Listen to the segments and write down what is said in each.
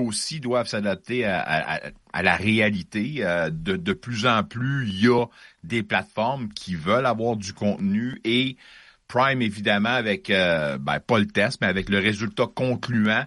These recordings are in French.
aussi doivent s'adapter à la réalité. De plus en plus, il y a des plateformes qui veulent avoir du contenu et Prime, évidemment, avec pas le test, mais avec le résultat concluant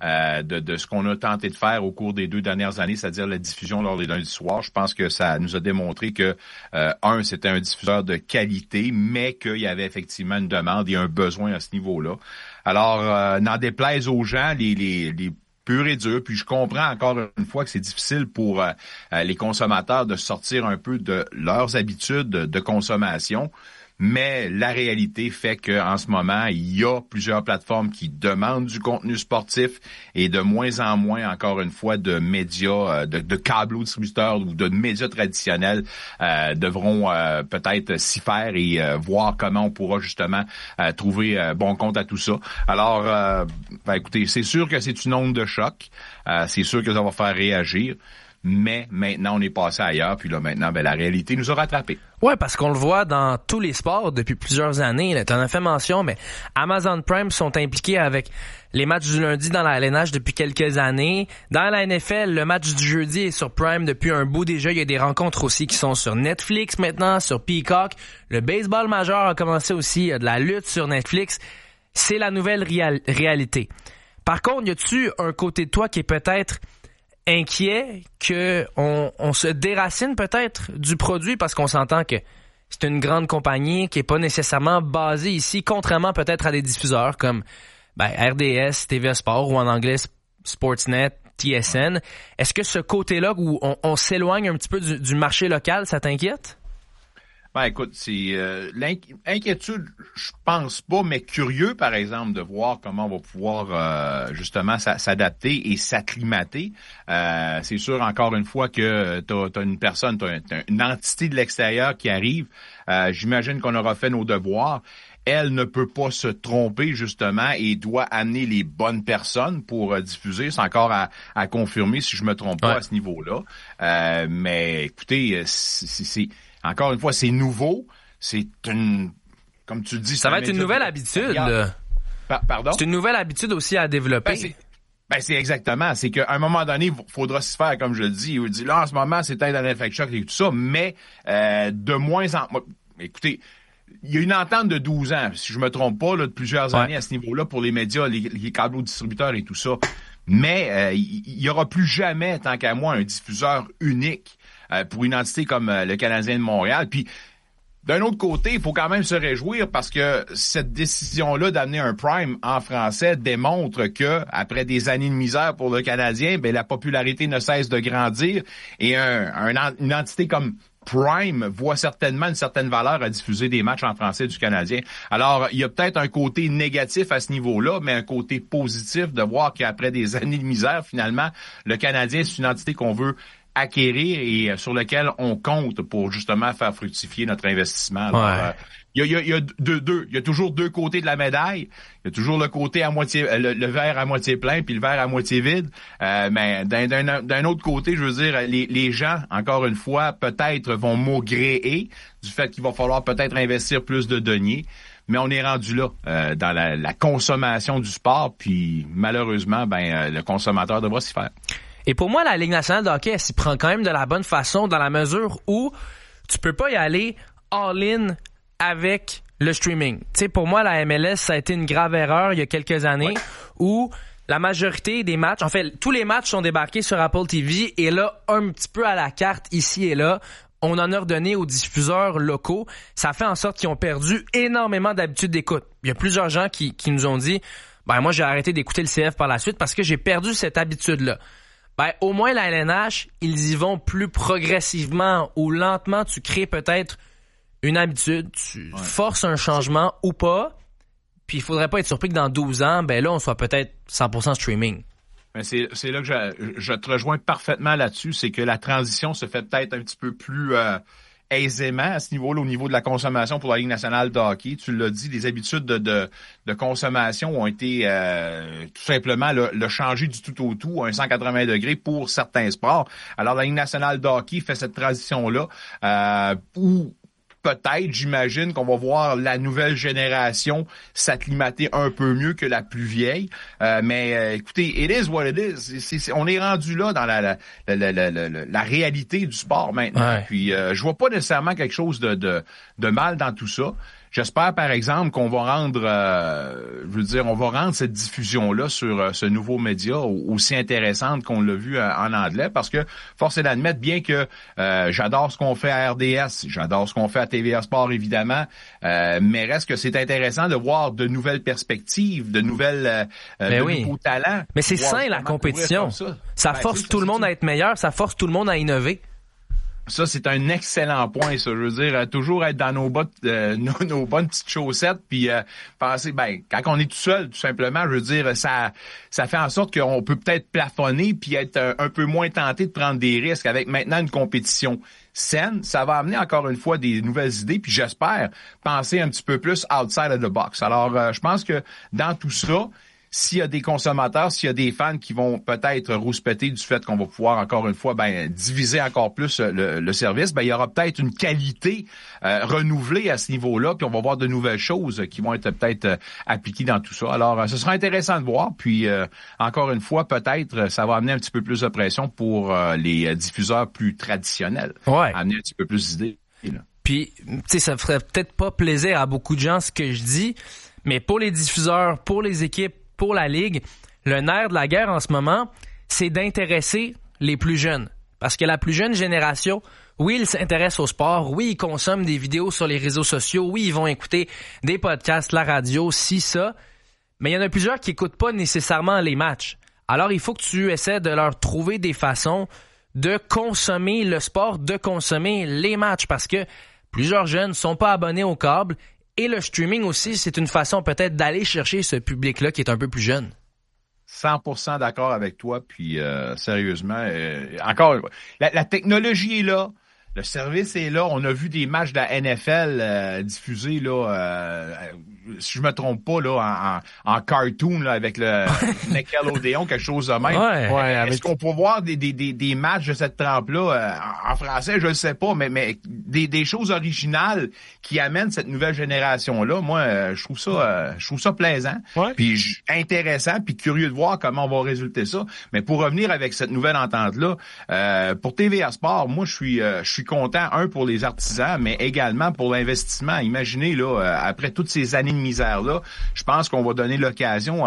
de ce qu'on a tenté de faire au cours des 2 dernières années, c'est-à-dire la diffusion lors des lundis soirs. Je pense que ça nous a démontré que, c'était un diffuseur de qualité, mais qu'il y avait effectivement une demande et un besoin à ce niveau-là. Alors, n'en déplaise aux gens, les pur et dur, puis je comprends encore une fois que c'est difficile pour les consommateurs de sortir un peu de leurs habitudes de consommation. Mais la réalité fait qu'en ce moment, il y a plusieurs plateformes qui demandent du contenu sportif et de moins en moins, encore une fois, de médias, de câbleaux distributeurs ou de médias traditionnels devront peut-être s'y faire et voir comment on pourra justement trouver bon compte à tout ça. Alors, écoutez, c'est sûr que c'est une onde de choc. C'est sûr que ça va faire réagir. Mais maintenant, on est passé ailleurs, puis là, maintenant, la réalité nous a rattrapés. Ouais, parce qu'on le voit dans tous les sports depuis plusieurs années. Tu en as fait mention, mais Amazon Prime sont impliqués avec les matchs du lundi dans la LNH depuis quelques années. Dans la NFL, le match du jeudi est sur Prime depuis un bout déjà. Il y a des rencontres aussi qui sont sur Netflix maintenant, sur Peacock. Le baseball majeur a commencé aussi. Il y a de la lutte sur Netflix. C'est la nouvelle réalité. Par contre, y a-tu un côté de toi qui est peut-être inquiet que on se déracine peut-être du produit parce qu'on s'entend que c'est une grande compagnie qui est pas nécessairement basée ici, contrairement peut-être à des diffuseurs comme RDS, TVA Sport ou en anglais Sportsnet, TSN. Est-ce que ce côté-là où on s'éloigne un petit peu du marché local, ça t'inquiète? Écoute, c'est l'inquiétude, je pense pas, mais curieux, par exemple, de voir comment on va pouvoir justement s'adapter et s'acclimater. C'est sûr, encore une fois, que t'as une personne, t'as une entité de l'extérieur qui arrive. J'imagine qu'on aura fait nos devoirs. Elle ne peut pas se tromper, justement, et doit amener les bonnes personnes pour diffuser. C'est encore à confirmer si je me trompe pas à ce niveau-là. Mais écoutez, c'est encore une fois, c'est nouveau. C'est comme tu le dis... Ça va être une nouvelle habitude. Pardon? C'est une nouvelle habitude aussi à développer. C'est exactement. C'est qu'à un moment donné, il faudra s'y faire, comme je le dis. Il dit, là, en ce moment, c'est peut-être un effet choc et tout ça, mais de moins en moins... Écoutez, il y a une entente de 12 ans, si je me trompe pas, là, de plusieurs années à ce niveau-là pour les médias, les câbleaux distributeurs et tout ça. Mais il y aura plus jamais, tant qu'à moi, un diffuseur unique pour une entité comme le Canadien de Montréal. Puis, d'un autre côté, il faut quand même se réjouir parce que cette décision-là d'amener un Prime en français démontre que, après des années de misère pour le Canadien, la popularité ne cesse de grandir et une entité comme Prime voit certainement une certaine valeur à diffuser des matchs en français du Canadien. Alors, il y a peut-être un côté négatif à ce niveau-là, mais un côté positif de voir qu'après des années de misère, finalement, le Canadien, c'est une entité qu'on veut acquérir et sur lequel on compte pour justement faire fructifier notre investissement. Alors, il y a toujours deux côtés de la médaille. Il y a toujours le côté à moitié, le verre à moitié plein puis le verre à moitié vide. Mais d'un autre côté, je veux dire, les gens, encore une fois, peut-être vont maugréer du fait qu'il va falloir peut-être investir plus de deniers. Mais on est rendu là dans la consommation du sport, puis malheureusement, le consommateur devra s'y faire. Et pour moi, la Ligue nationale de hockey, elle s'y prend quand même de la bonne façon dans la mesure où tu peux pas y aller all-in avec le streaming. Tu sais, pour moi, la MLS, ça a été une grave erreur il y a quelques années où la majorité des matchs, en fait, tous les matchs sont débarqués sur Apple TV et là, un petit peu à la carte ici et là, on en a redonné aux diffuseurs locaux. Ça fait en sorte qu'ils ont perdu énormément d'habitude d'écoute. Il y a plusieurs gens qui nous ont dit, moi, j'ai arrêté d'écouter le CF par la suite parce que j'ai perdu cette habitude-là. Au moins, la LNH, ils y vont plus progressivement ou lentement. Tu crées peut-être une habitude, tu forces un changement ou pas. Puis il faudrait pas être surpris que dans 12 ans, là, on soit peut-être 100% streaming. C'est là que je te rejoins parfaitement là-dessus. C'est que la transition se fait peut-être un petit peu plus aisément à ce niveau-là, au niveau de la consommation pour la Ligue nationale de hockey. Tu l'as dit, les habitudes de consommation ont été tout simplement le changer du tout au tout à un 180 degrés pour certains sports. Alors, la Ligue nationale de hockey fait cette transition-là où peut-être, j'imagine qu'on va voir la nouvelle génération s'acclimater un peu mieux que la plus vieille. Mais écoutez, it is what it is. On est rendu là dans la réalité du sport maintenant. Ouais. Puis je vois pas nécessairement quelque chose de mal dans tout ça. J'espère, par exemple, qu'on va rendre, on va rendre cette diffusion-là sur ce nouveau média aussi intéressante qu'on l'a vu en anglais, parce que force est d'admettre, bien que j'adore ce qu'on fait à RDS, j'adore ce qu'on fait à TVA Sport, évidemment, mais reste que c'est intéressant de voir de nouvelles perspectives, de nouveaux talents. Mais c'est sain, la compétition. Ça force tout le monde à être meilleur, ça force tout le monde à innover. Ça, c'est un excellent point, ça. Je veux dire, toujours être dans nos bonnes petites chaussettes, puis penser, quand on est tout seul, tout simplement, je veux dire, ça fait en sorte qu'on peut peut-être plafonner puis être un peu moins tenté de prendre des risques. Avec maintenant une compétition saine, ça va amener encore une fois des nouvelles idées, puis j'espère penser un petit peu plus outside of the box. Alors, je pense que dans tout ça, s'il y a des consommateurs, s'il y a des fans qui vont peut-être rouspéter du fait qu'on va pouvoir, encore une fois, diviser encore plus le service, il y aura peut-être une qualité renouvelée à ce niveau-là, puis on va voir de nouvelles choses qui vont être peut-être appliquées dans tout ça. Alors, ce sera intéressant de voir, puis encore une fois, peut-être, ça va amener un petit peu plus de pression pour les diffuseurs plus traditionnels. Ouais. Amener un petit peu plus d'idées. Là. Puis, tu sais, ça ferait peut-être pas plaisir à beaucoup de gens ce que je dis, mais pour les diffuseurs, pour les équipes, pour la Ligue, le nerf de la guerre en ce moment, c'est d'intéresser les plus jeunes. Parce que la plus jeune génération, oui, ils s'intéressent au sport, oui, ils consomment des vidéos sur les réseaux sociaux, oui, ils vont écouter des podcasts, la radio, ça, mais il y en a plusieurs qui n'écoutent pas nécessairement les matchs. Alors, il faut que tu essaies de leur trouver des façons de consommer le sport, de consommer les matchs, parce que plusieurs jeunes ne sont pas abonnés au câble. Et le streaming aussi, c'est une façon peut-être d'aller chercher ce public-là qui est un peu plus jeune. 100% d'accord avec toi, puis sérieusement, encore, la technologie est là, le service est là. On a vu des matchs de la NFL diffusés là, si je me trompe pas là, en cartoon là, avec le Nickelodeon, quelque chose de même. Ouais, Est-ce qu'on peut voir des matchs de cette trempe-là en français? Je ne sais pas, mais des choses originales qui amènent cette nouvelle génération-là. Moi, je trouve ça plaisant, puis intéressant, puis curieux de voir comment on va résulter ça. Mais pour revenir avec cette nouvelle entente-là, pour TVA Sport, moi, je suis content, pour les artisans, mais également pour l'investissement. Imaginez, là, après toutes ces années de misère-là, je pense qu'on va donner l'occasion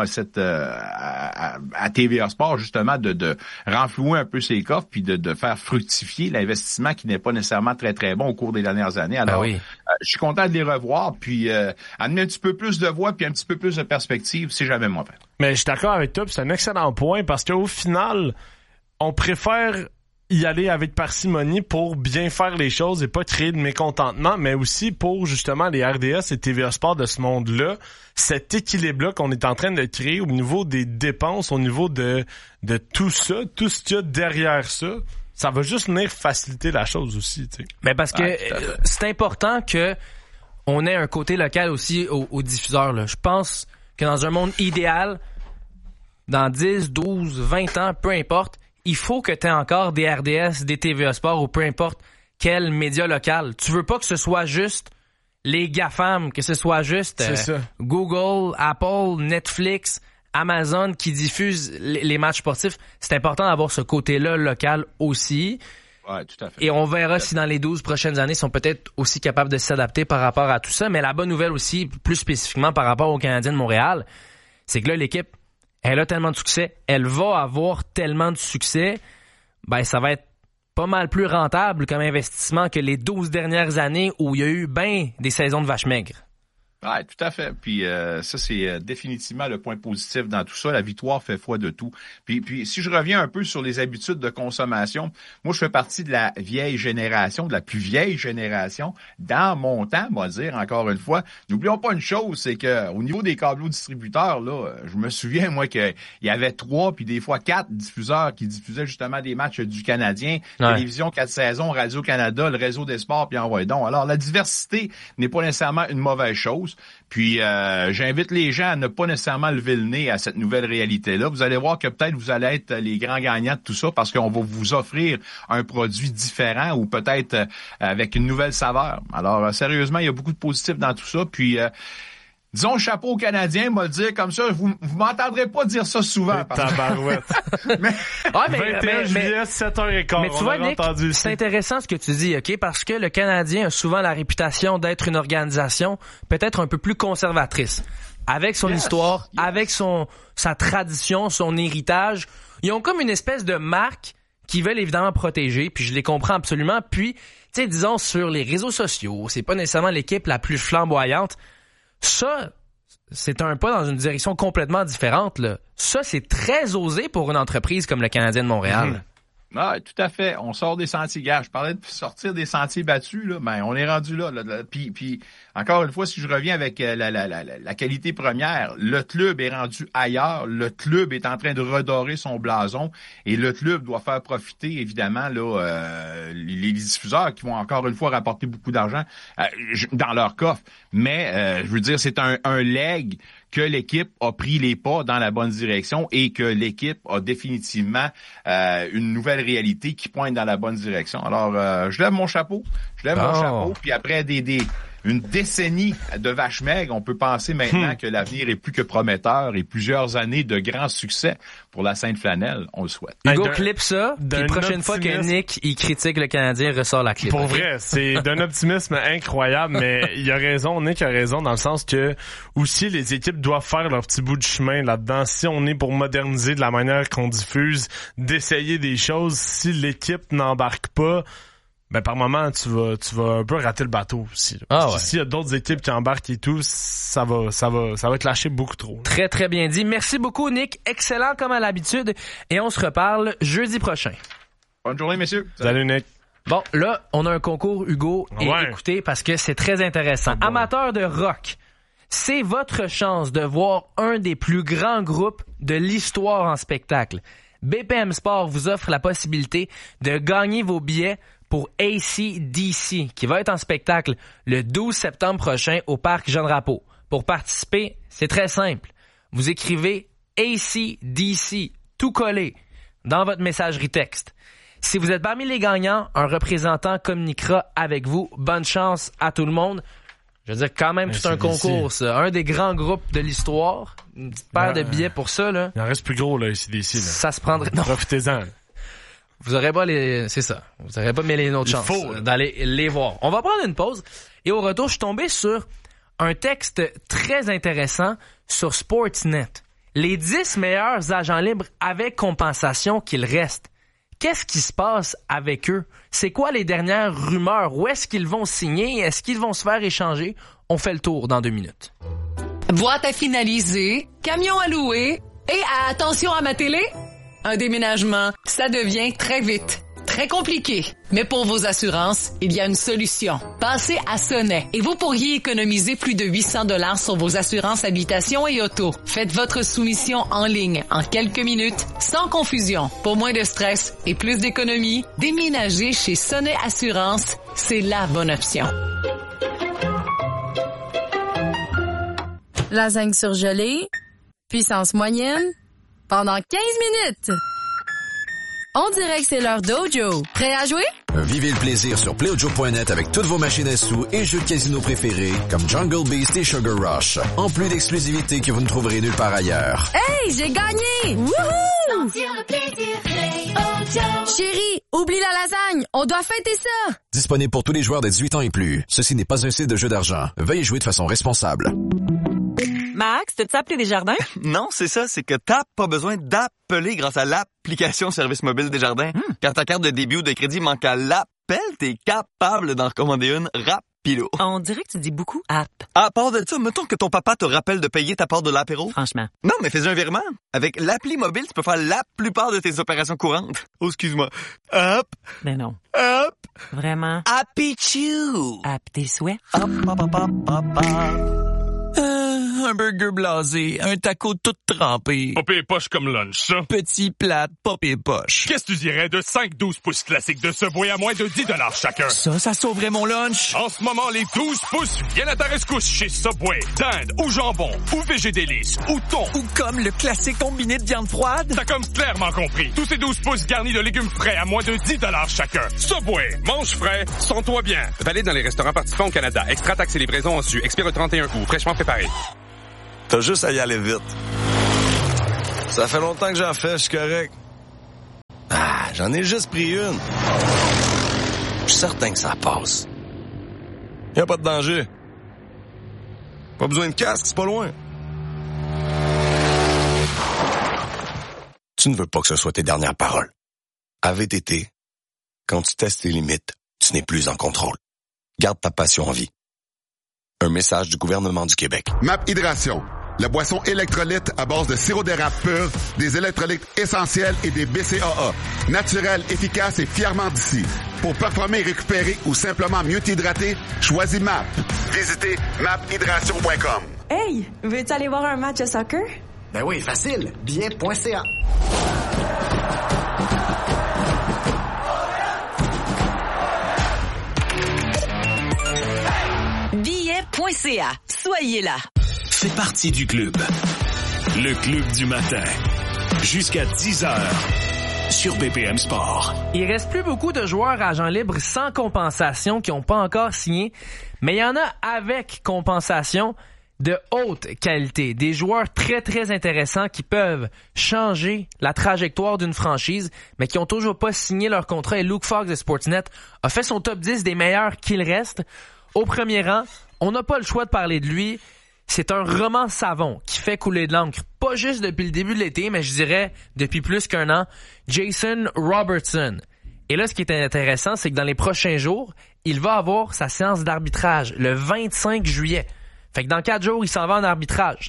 à TVA Sport, justement, de renflouer un peu ses coffres puis de faire fructifier l'investissement qui n'est pas nécessairement très, très bon au cours des dernières années. Alors, je suis content de les revoir, puis amener un petit peu plus de voix puis un petit peu plus de perspective, c'est jamais mauvais. Mais je suis d'accord avec toi, puis c'est un excellent point, parce qu'au final, on préfère y aller avec parcimonie pour bien faire les choses et pas créer de mécontentement, mais aussi pour justement les RDS et TVA Sport de ce monde-là, cet équilibre-là qu'on est en train de créer au niveau des dépenses, au niveau de tout ça, tout ce qu'il y a derrière ça, ça va juste venir faciliter la chose aussi, tu sais. Mais parce que c'est important que on ait un côté local aussi aux diffuseurs, là. Je pense que dans un monde idéal, dans 10, 12, 20 ans, peu importe, il faut que tu aies encore des RDS, des TVA Sport ou peu importe quel média local. Tu veux pas que ce soit juste les GAFAM, que ce soit juste Google, Apple, Netflix, Amazon qui diffusent les matchs sportifs. C'est important d'avoir ce côté-là local aussi. Ouais, tout à fait. Et on verra si dans les 12 prochaines années, ils sont peut-être aussi capables de s'adapter par rapport à tout ça. Mais la bonne nouvelle aussi, plus spécifiquement par rapport aux Canadiens de Montréal, c'est que là, l'équipe, elle a tellement de succès, elle va avoir tellement de succès, ça va être pas mal plus rentable comme investissement que les 12 dernières années où il y a eu des saisons de vaches maigres. Ouais, tout à fait. Puis ça, c'est définitivement le point positif dans tout ça. La victoire fait foi de tout. Puis si je reviens un peu sur les habitudes de consommation, moi, je fais partie de la vieille génération, de la plus vieille génération. Dans mon temps, on va dire, encore une fois, n'oublions pas une chose, c'est que au niveau des câbleaux distributeurs, là, je me souviens, moi, qu'il y avait 3 puis des fois 4 diffuseurs qui diffusaient justement des matchs du Canadien, Télévision 4 saisons, Radio-Canada, le réseau des sports, puis envoyez donc. Alors, la diversité n'est pas nécessairement une mauvaise chose. chose. Puis j'invite les gens à ne pas nécessairement lever le nez à cette nouvelle réalité-là. Vous allez voir que peut-être vous allez être les grands gagnants de tout ça parce qu'on va vous offrir un produit différent ou peut-être avec une nouvelle saveur. Alors, sérieusement, il y a beaucoup de positifs dans tout ça. Puis, disons chapeau aux Canadiens, moi le dire comme ça, vous m'entendrez pas dire ça souvent. Tabarouette. mais, 21 juillet, 7h15. Mais tu vois, Nick, c'est intéressant ce que tu dis, OK? Parce que le Canadien a souvent la réputation d'être une organisation peut-être un peu plus conservatrice. Avec son histoire, avec sa tradition, son héritage. Ils ont comme une espèce de marque qu'ils veulent évidemment protéger, puis je les comprends absolument. Puis, tu sais, disons, sur les réseaux sociaux, c'est pas nécessairement l'équipe la plus flamboyante. Ça, c'est un pas dans une direction complètement différente, là. Ça, c'est très osé pour une entreprise comme le Canadien de Montréal. Ah, tout à fait. On sort des sentiers. Gars, je parlais de sortir des sentiers battus, là. Ben, on est rendu là. Puis, encore une fois, si je reviens avec la qualité première, le club est rendu ailleurs. Le club est en train de redorer son blason et le club doit faire profiter, évidemment, là, les diffuseurs qui vont encore une fois rapporter beaucoup d'argent dans leur coffre. Mais, je veux dire, c'est un leg que l'équipe a pris les pas dans la bonne direction et que l'équipe a définitivement une nouvelle réalité qui pointe dans la bonne direction. Alors, je lève mon chapeau. Mon chapeau. Puis après une décennie de vache maigre, on peut penser maintenant que l'avenir est plus que prometteur et plusieurs années de grands succès pour la Sainte-Flanelle. On le souhaite. Hugo clip ça, puis la prochaine fois que Nick il critique le Canadien, ressort la clip. Pour vrai, c'est d'un optimisme incroyable, mais il a raison, Nick a raison dans le sens que aussi les équipes doivent faire leur petit bout de chemin là-dedans. Si on est pour moderniser de la manière qu'on diffuse, d'essayer des choses, si l'équipe n'embarque pas, ben par moment tu vas un peu rater le bateau aussi. S'il y a d'autres équipes qui embarquent et tout, ça va être lâché beaucoup trop. Très très bien dit. Merci beaucoup Nick, excellent comme à l'habitude et on se reparle jeudi prochain. Bonne journée messieurs. Salut Nick. Bon, là, on a un concours Hugo et écoutez parce que c'est très intéressant. Amateur de rock, c'est votre chance de voir un des plus grands groupes de l'histoire en spectacle. BPM Sport vous offre la possibilité de gagner vos billets pour AC/DC, qui va être en spectacle le 12 septembre prochain au Parc Jean-Drapeau. Pour participer, c'est très simple. Vous écrivez AC/DC, tout collé, dans votre messagerie texte. Si vous êtes parmi les gagnants, un représentant communiquera avec vous. Bonne chance à tout le monde. Je veux dire, quand même, c'est un concours, ça. Un des grands groupes de l'histoire. Une petite paire de billets pour ça, là. Il en reste plus gros, là, AC/DC, là. Ça se prendrait... Non. Profitez-en. Vous aurez pas c'est ça. Vous aurez pas mêlé une autre chance d'aller les voir. On va prendre une pause et au retour, je suis tombé sur un texte très intéressant sur Sportsnet. Les 10 meilleurs agents libres avec compensation qu'il reste. Qu'est-ce qui se passe avec eux? C'est quoi les dernières rumeurs? Où est-ce qu'ils vont signer? Est-ce qu'ils vont se faire échanger? On fait le tour dans 2 minutes. Boîte à finaliser, camion à louer et attention à ma télé! Un déménagement, ça devient très vite, très compliqué. Mais pour vos assurances, il y a une solution. Passez à Sonnet et vous pourriez économiser plus de 800 $ sur vos assurances habitation et auto. Faites votre soumission en ligne en quelques minutes, sans confusion. Pour moins de stress et plus d'économie, déménager chez Sonnet Assurance, c'est la bonne option. Lasagne surgelée, puissance moyenne, pendant 15 minutes. On dirait que c'est l'heure d'Ojo. Prêt à jouer? Vivez le plaisir sur PlayOjo.net avec toutes vos machines à sous et jeux de casino préférés comme Jungle Beast et Sugar Rush. En plus d'exclusivités que vous ne trouverez nulle part ailleurs. Hey, j'ai gagné! Wouhou! Sentir le plaisir, PlayOjo. Chérie, oublie la lasagne. On doit fêter ça. Disponible pour tous les joueurs de 18 ans et plus. Ceci n'est pas un site de jeu d'argent. Veuillez jouer de façon responsable. Max, t'as-tu appelé Desjardins? Non, c'est ça, c'est que t'as pas besoin d'appeler grâce à l'application Service Mobile Desjardins. Quand ta carte de débit ou de crédit manque à l'appel, t'es capable d'en recommander une rapido. On dirait que tu dis beaucoup app. À part de ça, mettons que ton papa te rappelle de payer ta part de l'apéro. Franchement. Non, mais fais un virement. Avec l'appli mobile, tu peux faire la plupart de tes opérations courantes. Oh, excuse-moi. Hop. Ben non. Hop. Vraiment. Happy Chew. App tes souhaits. Hop, hop, hop, hop, hop, hop. Un burger blasé, un taco tout trempé. Pas pire poche comme lunch, ça. Petit plat, pas pire poche. Qu'est-ce que tu dirais de 5-12 pouces classiques de Subway à moins de 10 $ chacun? Ça sauverait mon lunch. En ce moment, les 12 pouces viennent à ta rescousse chez Subway. Dinde ou jambon ou végédélice ou thon. Ou comme le classique combiné de viande froide. T'as comme clairement compris. Tous ces 12 pouces garnis de légumes frais à moins de 10 $ chacun. Subway, mange frais, sens-toi bien. Valide dans les restaurants participants au Canada. Extra taxes et livraison en su. Expire le 31 août. Fraîchement préparé. T'as juste à y aller vite. Ça fait longtemps que j'en fais, je suis correct. Ah, j'en ai juste pris une. Je suis certain que ça passe. Y a pas de danger. Pas besoin de casque, c'est pas loin. Tu ne veux pas que ce soit tes dernières paroles. À VTT, quand tu testes tes limites, tu n'es plus en contrôle. Garde ta passion en vie. Un message du gouvernement du Québec. MAP Hydration, la boisson électrolyte à base de sirop d'érable pur, des électrolytes essentiels et des BCAA. Naturel, efficace et fièrement d'ici. Pour performer, récupérer ou simplement mieux t'hydrater, choisis MAP. Visitez maphydration.com. Hey, veux-tu aller voir un match de soccer? Ben oui, facile. Billet.ca. Billet.ca. Soyez là. C'est parti du club. Le club du matin. Jusqu'à 10h. Sur BPM Sport. Il reste plus beaucoup de joueurs agents libres sans compensation qui n'ont pas encore signé, mais il y en a avec compensation de haute qualité. Des joueurs très, très intéressants qui peuvent changer la trajectoire d'une franchise, mais qui n'ont toujours pas signé leur contrat. Et Luke Fox de Sportsnet a fait son top 10 des meilleurs qu'il reste. Au premier rang, on n'a pas le choix de parler de lui. C'est un roman savon qui fait couler de l'encre, pas juste depuis le début de l'été, mais je dirais depuis plus qu'un an. Jason Robertson. Et là, ce qui est intéressant, c'est que dans les prochains jours, il va avoir sa séance d'arbitrage le 25 juillet. Fait que dans 4 jours, il s'en va en arbitrage.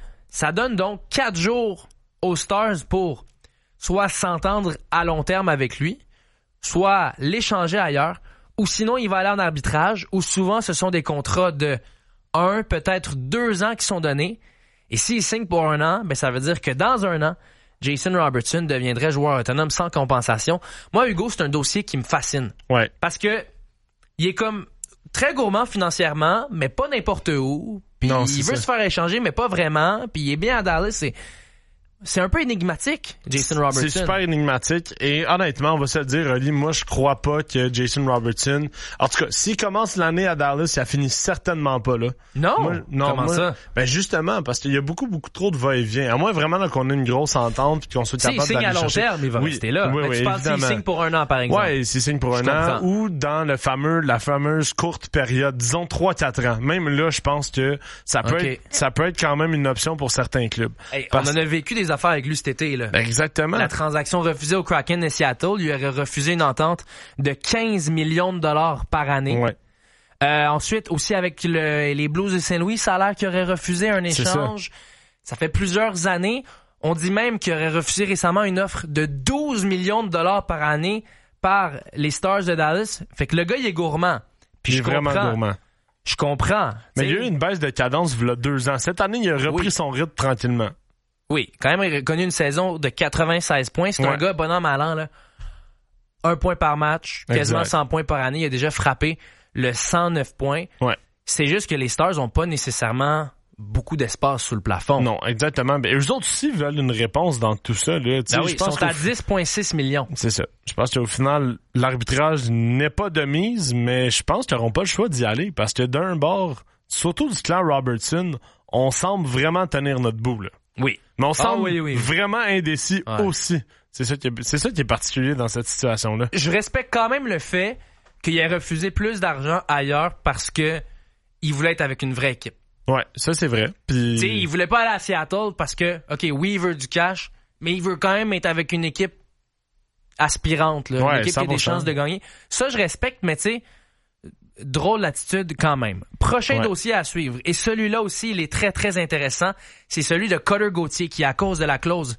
Ça donne donc 4 jours aux Stars pour soit s'entendre à long terme avec lui, soit l'échanger ailleurs, ou sinon il va aller en arbitrage, où souvent ce sont des contrats de 1, peut-être 2 ans qui sont donnés. Et s'il signe pour 1 an, ben ça veut dire que dans 1 an, Jason Robertson deviendrait joueur autonome sans compensation. Moi, Hugo, c'est un dossier qui me fascine. Ouais. Parce que il est comme très gourmand financièrement, mais pas n'importe où. Puis il veut se faire échanger, mais pas vraiment. Puis il est bien à Dallas. C'est un peu énigmatique, Jason Robertson. C'est super énigmatique. Et honnêtement, on va se le dire, Oli, moi, je crois pas que Jason Robertson... En tout cas, s'il commence l'année à Dallas, ça finit certainement pas là. Non? Comment ça? Ben justement, parce qu'il y a beaucoup trop de va-et-vient. À moins vraiment là, qu'on ait une grosse entente puis qu'on soit capable d'aller chercher... S'il signe à long terme, il va rester là. Oui, tu penses qu'il signe pour 1 an, par exemple? Ouais, s'il signe pour 1 an, ou dans la fameuse courte période, disons 3-4 ans. Même là, je pense que ça peut être quand même une option pour certains clubs. Hey, on en a vécu des affaires avec lui cet été, là. Exactement. La transaction refusée au Kraken de Seattle lui aurait refusé une entente de 15 millions de dollars par année. Ouais. Ensuite, aussi avec les Blues de Saint-Louis, ça a l'air qu'il aurait refusé un échange. Ça fait plusieurs années. On dit même qu'il aurait refusé récemment une offre de 12 millions de dollars par année par les Stars de Dallas. Fait que le gars, il est gourmand. Puis il est vraiment gourmand. Je comprends. Mais il y a eu une baisse de cadence il y a 2 ans. Cette année, il a repris son rythme tranquillement. Oui, quand même, il a connu une saison de 96 points. C'est un gars bon an, mal an, là. 1 point par match, quasiment 100 points par année. Il a déjà frappé le 109 points. Ouais. C'est juste que les Stars n'ont pas nécessairement beaucoup d'espace sous le plafond. Non, exactement. Mais eux autres aussi veulent une réponse dans tout ça. Là. Ben oui, ils sont à 10,6 millions. C'est ça. Je pense qu'au final, l'arbitrage n'est pas de mise, mais je pense qu'ils n'auront pas le choix d'y aller parce que d'un bord, surtout du clan Robertson, on semble vraiment tenir notre bout. Là. Oui. Mais on semble vraiment indécis aussi. C'est ça qui est particulier dans cette situation-là. Je respecte quand même le fait qu'il ait refusé plus d'argent ailleurs parce que il voulait être avec une vraie équipe. Ouais, ça c'est vrai. Puis... Tu sais, il voulait pas aller à Seattle parce que, OK, oui, il veut du cash, mais il veut quand même être avec une équipe aspirante, là, une équipe qui a des chances de gagner. Ça, je respecte, mais tu sais, drôle d'attitude quand même. Prochain dossier à suivre. Et celui-là aussi, il est très, très intéressant. C'est celui de Cutter Gauthier qui, à cause de la clause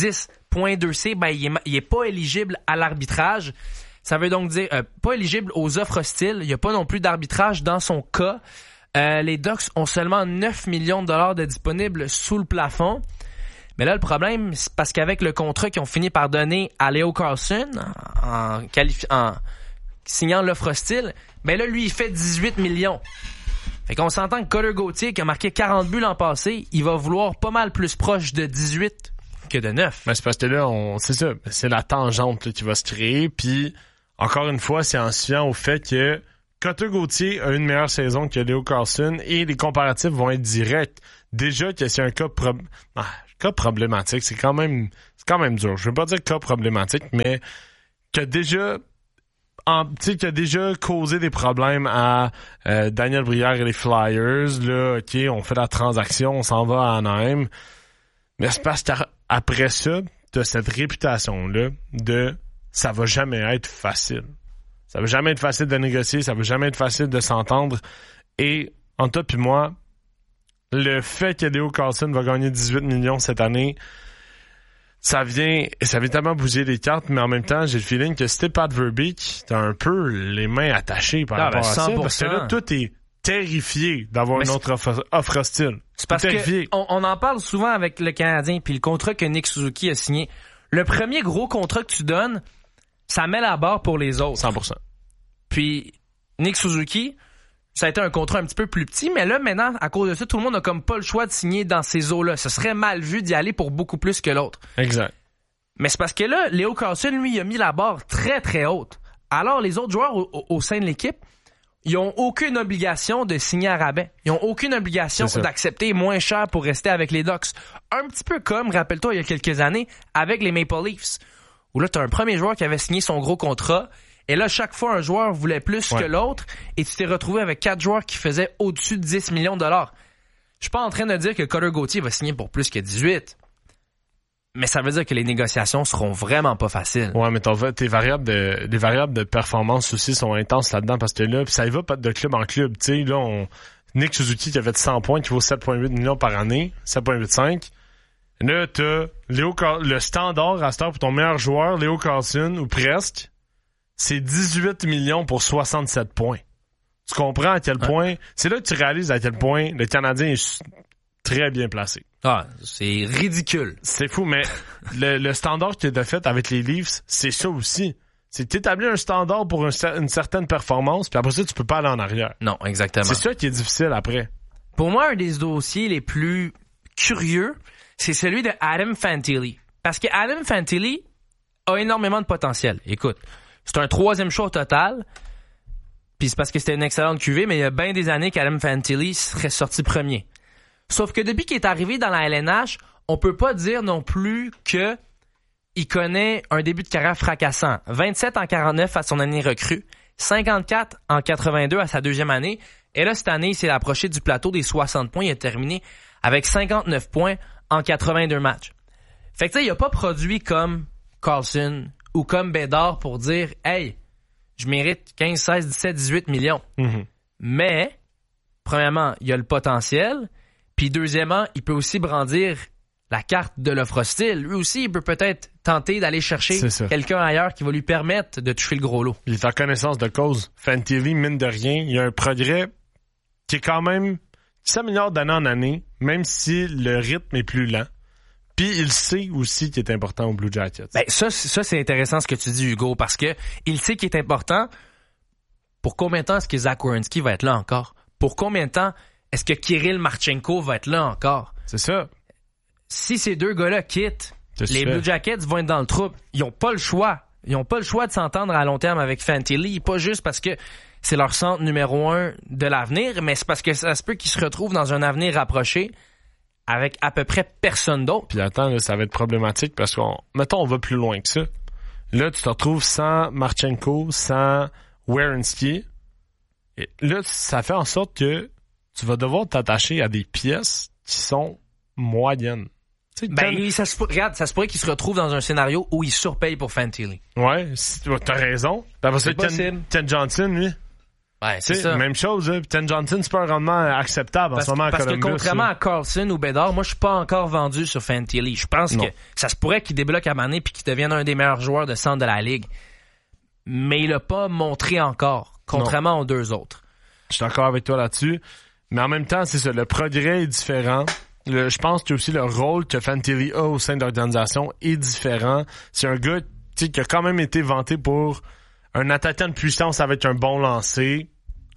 10.2c, ben, il est pas éligible à l'arbitrage. Ça veut donc dire pas éligible aux offres hostiles. Il n'y a pas non plus d'arbitrage dans son cas. Les Ducks ont seulement 9 millions de dollars de disponibles sous le plafond. Mais là, le problème, c'est parce qu'avec le contrat qu'ils ont fini par donner à Leo Carlson en signant l'offre hostile, ben là, lui, il fait 18 millions. Fait qu'on s'entend que Cutter Gauthier, qui a marqué 40 buts l'an passé, il va vouloir pas mal plus proche de 18 que de 9. Mais c'est parce que là, c'est ça, c'est la tangente là, qui va se créer, puis encore une fois, c'est en se fiant au fait que Cutter Gauthier a une meilleure saison que Leo Carlson et les comparatifs vont être directs. Déjà que c'est un cas problématique, c'est quand même dur. Je veux pas dire cas problématique, mais qui a déjà causé des problèmes à Daniel Brière et les Flyers. Là, OK, on fait la transaction, on s'en va à Anaheim. Mais c'est parce qu'après ça, t'as cette réputation-là de ça va jamais être facile. Ça va jamais être facile de négocier, ça va jamais être facile de s'entendre. Et entre toi puis moi, le fait que Leo Carlson va gagner 18 millions cette année, ça vient tellement bouger les cartes, mais en même temps, j'ai le feeling que si t'es Pat Verbeek, t'as un peu les mains attachées par rapport à ça. Parce que là, tout est terrifié d'avoir une autre offre hostile. C'est parce qu'on en parle souvent avec le Canadien, puis le contrat que Nick Suzuki a signé. Le premier gros contrat que tu donnes, ça met la barre pour les autres. 100%. Puis Nick Suzuki, ça a été un contrat un petit peu plus petit, mais là, maintenant, à cause de ça, tout le monde n'a comme pas le choix de signer dans ces eaux-là. Ce serait mal vu d'y aller pour beaucoup plus que l'autre. Exact. Mais c'est parce que là, Leo Carlson, lui, il a mis la barre très, très haute. Alors, les autres joueurs au sein de l'équipe, ils ont aucune obligation de signer à rabais. Ils ont aucune obligation d'accepter moins cher pour rester avec les Ducks. Un petit peu comme, rappelle-toi, il y a quelques années, avec les Maple Leafs, où là, t'as un premier joueur qui avait signé son gros contrat. Et là, chaque fois, un joueur voulait plus que l'autre et tu t'es retrouvé avec 4 joueurs qui faisaient au-dessus de 10 millions de dollars. Je suis pas en train de dire que Cutter Gauthier va signer pour plus que 18. Mais ça veut dire que les négociations seront vraiment pas faciles. Ouais, mais les variables de performance aussi sont intenses là-dedans parce que là, ça y va pas de club en club. Tu sais, là, Nick Suzuki qui avait 100 points, qui vaut 7,8 millions par année, 7,85. Là, t'as le standard à cette heure pour ton meilleur joueur, Leo Carlson, ou presque. C'est 18 millions pour 67 points. Tu comprends à quel point... C'est là que tu réalises à quel point le Canadien est très bien placé. Ah, c'est ridicule. C'est fou, mais le standard que tu as fait avec les Leafs, c'est ça aussi. C'est t'établir un standard pour une certaine performance, puis après ça, tu peux pas aller en arrière. Non, exactement. C'est ça qui est difficile après. Pour moi, un des dossiers les plus curieux, c'est celui de Adam Fantilli. Parce que Adam Fantilli a énormément de potentiel. Écoute, c'est un 3e choix au total. Puis c'est parce que c'était une excellente cuvée, mais il y a bien des années qu'Adam Fantilli serait sorti premier. Sauf que depuis qu'il est arrivé dans la LNH, on peut pas dire non plus que il connaît un début de carrière fracassant. 27 en 49 à son année recrue, 54 en 82 à sa 2e année. Et là, cette année, il s'est approché du plateau des 60 points. Il a terminé avec 59 points en 82 matchs. Fait que tu sais, il a pas produit comme Carlson ou comme Bédard pour dire « Hey, je mérite 15, 16, 17, 18 millions. Mm-hmm. » Mais, premièrement, il a le potentiel. Puis deuxièmement, il peut aussi brandir la carte de l'offre hostile. Lui aussi, il peut peut-être tenter d'aller chercher quelqu'un ailleurs qui va lui permettre de toucher le gros lot. Il est en connaissance de cause. Fantilli, mine de rien, il y a un progrès qui est quand même qui s'améliore d'année en année, même si le rythme est plus lent. Puis il sait aussi qu'il est important au Blue Jackets. Ben ça c'est intéressant ce que tu dis, Hugo, parce que il sait qu'il est important. Pour combien de temps est-ce que Zach Werenski va être là encore? Pour combien de temps est-ce que Kirill Marchenko va être là encore? C'est ça. Si ces deux gars-là quittent, les Blue Jackets vont être dans le trouble. Ils ont pas le choix. Ils ont pas le choix de s'entendre à long terme avec Fantilli, pas juste parce que c'est leur centre numéro 1 de l'avenir, mais c'est parce que ça se peut qu'ils se retrouvent dans un avenir rapproché avec à peu près personne d'autre. Puis attends, là, ça va être problématique parce mettons, on va plus loin que ça. Là, tu te retrouves sans Marchenko, sans Werenski. Et là, ça fait en sorte que tu vas devoir t'attacher à des pièces qui sont moyennes. Ben, ça se pourrait qu'il se retrouve dans un scénario où il surpaye pour Fantilli. Ouais, t'as raison. C'est possible. Ken Johnson, lui. Ouais, c'est ça. Même chose, hein. Ken Johnson, c'est pas un rendement acceptable en ce moment à Columbus. Parce que contrairement à Carlson ou Bédard, moi, je suis pas encore vendu sur Fantilli. Je pense que ça se pourrait qu'il débloque à Mané puis qu'il devienne un des meilleurs joueurs de centre de la Ligue. Mais il a pas montré encore, contrairement aux deux autres. Je suis d'accord avec toi là-dessus. Mais en même temps, c'est ça, le progrès est différent. Je pense que aussi le rôle que Fantilli a au sein de l'organisation est différent. C'est un gars qui a quand même été vanté pour un attaquant de puissance avec un bon lancer.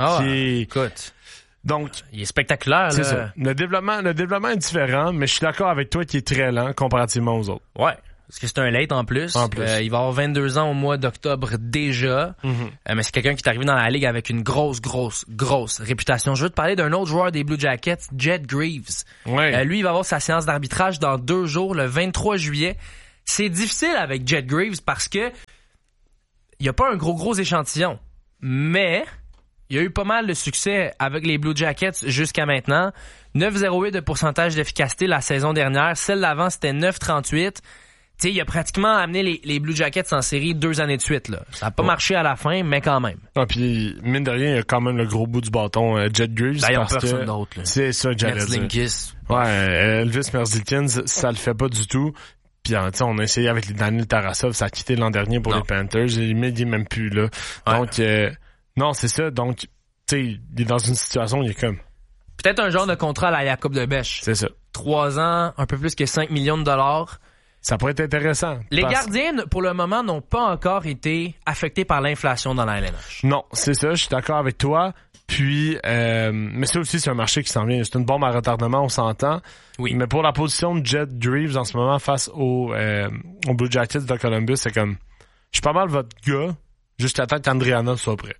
Écoute. Donc, il est spectaculaire. C'est là. ça. Le développement est différent, mais je suis d'accord avec toi qu'il est très lent comparativement aux autres. Ouais. Parce que c'est un late en plus. Il va avoir 22 ans au mois d'octobre déjà. Mais c'est quelqu'un qui est arrivé dans la ligue avec une grosse réputation. Je veux te parler d'un autre joueur des Blue Jackets, Jet Greaves. Ouais. Lui, il va avoir sa séance d'arbitrage dans 2 jours, le 23 juillet. C'est difficile avec Jet Greaves parce que il n'y a pas un gros échantillon. Mais il y a eu pas mal de succès avec les Blue Jackets jusqu'à maintenant. 9,08 de pourcentage d'efficacité la saison dernière. Celle d'avant, c'était 9,38. Tu sais, il a pratiquement amené les Blue Jackets en série 2 années de suite. Là. Ça n'a pas marché à la fin, mais quand même. Ah, puis mine de rien, il y a quand même le gros bout du bâton Jet Greaves. D'ailleurs, parce personne que d'autre. Là. C'est ça, j'allais dire. Merzlikins. Ouais, Elvis Merzlikins, ça le fait pas du tout. Puis on a essayé avec les Daniel Tarasov, ça a quitté l'an dernier pour les Panthers. Mais il est même plus là. Ouais. Donc, non, c'est ça. Donc, tu sais, il est dans une situation où il est comme... Peut-être un genre de contrat à la Jacob de Bech. C'est ça. 3 ans, un peu plus que 5 millions de dollars. Ça pourrait être intéressant. Les gardiens, pour le moment, n'ont pas encore été affectés par l'inflation dans la LNH. Non, c'est ça, je suis d'accord avec toi. Puis, mais ça aussi, c'est un marché qui s'en vient. C'est une bombe à retardement, on s'entend. Oui. Mais pour la position de Jet Greaves en ce moment face aux Blue Jackets de Columbus, c'est comme, je suis pas mal votre gars, jusqu'à temps qu'Andriana soit prêt.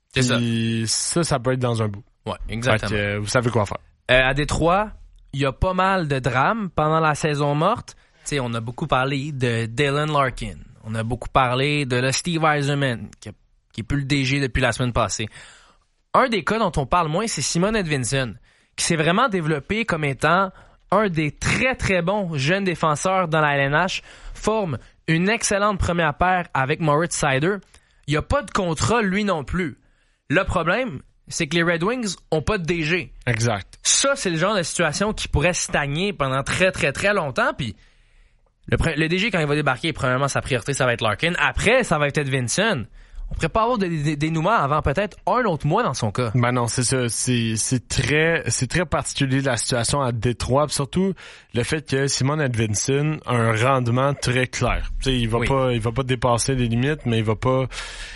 C'est ça peut être dans un bout. Ouais, exactement. Fait que, vous savez quoi faire. À Détroit, il y a pas mal de drames pendant la saison morte. T'sais, on a beaucoup parlé de Dylan Larkin. On a beaucoup parlé de le Steve Yzerman, qui est plus le DG depuis la semaine passée. Un des cas dont on parle moins, c'est Simon Edvinsson, qui s'est vraiment développé comme étant un des très bons jeunes défenseurs dans la LNH, forme une excellente première paire avec Moritz Seider. Il n'y a pas de contrat, lui non plus. Le problème, c'est que les Red Wings ont pas de DG. Exact. Ça, c'est le genre de situation qui pourrait stagner pendant très longtemps, puis le DG, quand il va débarquer, premièrement, sa priorité, ça va être Larkin. Après, ça va être Edvinsson. On pourrait pas avoir des dénouements avant peut-être un autre mois dans son cas. Ben non, c'est ça. C'est très particulier la situation à Détroit. Pis surtout, le fait que Simon Edvinsson a un rendement très clair. T'sais, il va pas dépasser les limites, mais il va pas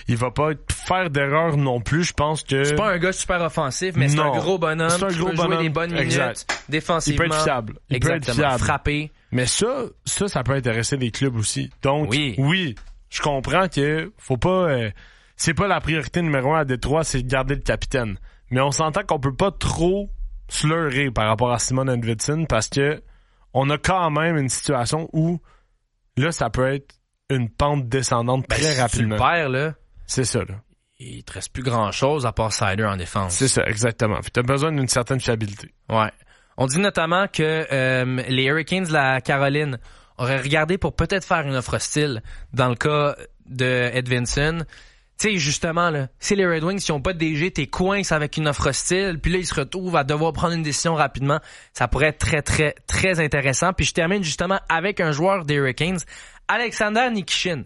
faire d'erreur non plus. Je pense que... C'est pas un gars super offensif, mais c'est un gros bonhomme. C'est un gros bonhomme. Jouer des bonnes minutes. Défensivement. Il peut être fiable. Exactement. Frapper. Mais ça peut intéresser les clubs aussi. Donc, oui, je comprends que faut pas... c'est pas la priorité numéro 1 à Détroit, c'est de garder le capitaine. Mais on s'entend qu'on peut pas trop se leurrer par rapport à Simon Edvinsson parce que on a quand même une situation où là, ça peut être une pente descendante très rapidement. Tu le perds, là. C'est ça, là. Il te reste plus grand-chose à part Seider en défense. C'est ça, exactement. T'as besoin d'une certaine fiabilité. Ouais. On dit notamment que les Hurricanes de la Caroline auraient regardé pour peut-être faire une offre hostile dans le cas de Edvinsson. Tu sais, justement, là, si les Red Wings, s'ils n'ont pas de DG, t'es coincé avec une offre hostile, puis là, ils se retrouvent à devoir prendre une décision rapidement. Ça pourrait être très intéressant. Puis je termine justement avec un joueur des Hurricanes, Alexander Nikishin.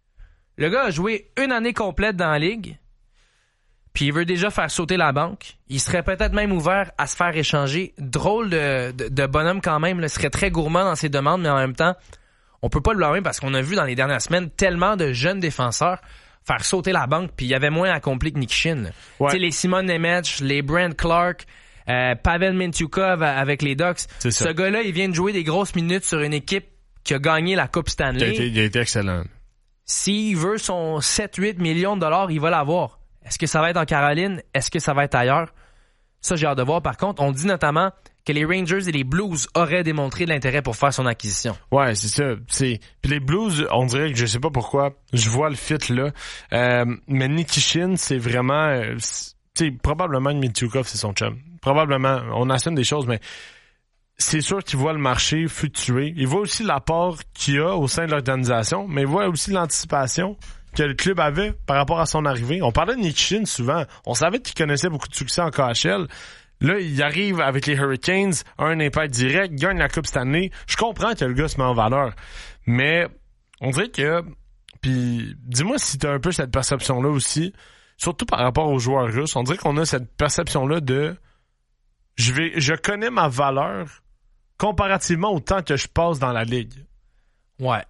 Le gars a joué 1 année complète dans la ligue, puis il veut déjà faire sauter la banque. Il serait peut-être même ouvert à se faire échanger. Drôle de bonhomme quand même. Il serait très gourmand dans ses demandes, mais en même temps, on peut pas le blâmer parce qu'on a vu dans les dernières semaines tellement de jeunes défenseurs faire sauter la banque, puis il y avait moins accompli que Nikishin. Ouais. Tu sais, les Simon Nemec, les Brent Clark, Pavel Mintyukov avec les Ducks. Ce gars-là, il vient de jouer des grosses minutes sur une équipe qui a gagné la Coupe Stanley. Il a été excellent. S'il veut son 7-8 millions de dollars, il va l'avoir. Est-ce que ça va être en Caroline? Est-ce que ça va être ailleurs? Ça, j'ai hâte de voir. Par contre, on dit notamment que les Rangers et les Blues auraient démontré de l'intérêt pour faire son acquisition. Ouais, c'est ça. Puis les Blues, on dirait que je sais pas pourquoi, je vois le fit là. Mais Nikishin, c'est vraiment... probablement que Mintyukov, c'est son chum. Probablement. On assume des choses, mais c'est sûr qu'il voit le marché fluctuer. Il voit aussi l'apport qu'il y a au sein de l'organisation, mais il voit aussi l'anticipation que le club avait par rapport à son arrivée. On parlait de Nikishin souvent. On savait qu'il connaissait beaucoup de succès en KHL. Là, il arrive avec les Hurricanes, un impact direct, gagne la Coupe Stanley. Je comprends que le gars se met en valeur. Mais on dirait que... Puis dis-moi si t'as un peu cette perception-là aussi, surtout par rapport aux joueurs russes. On dirait qu'on a cette perception-là de... je connais ma valeur comparativement au temps que je passe dans la ligue. Ouais.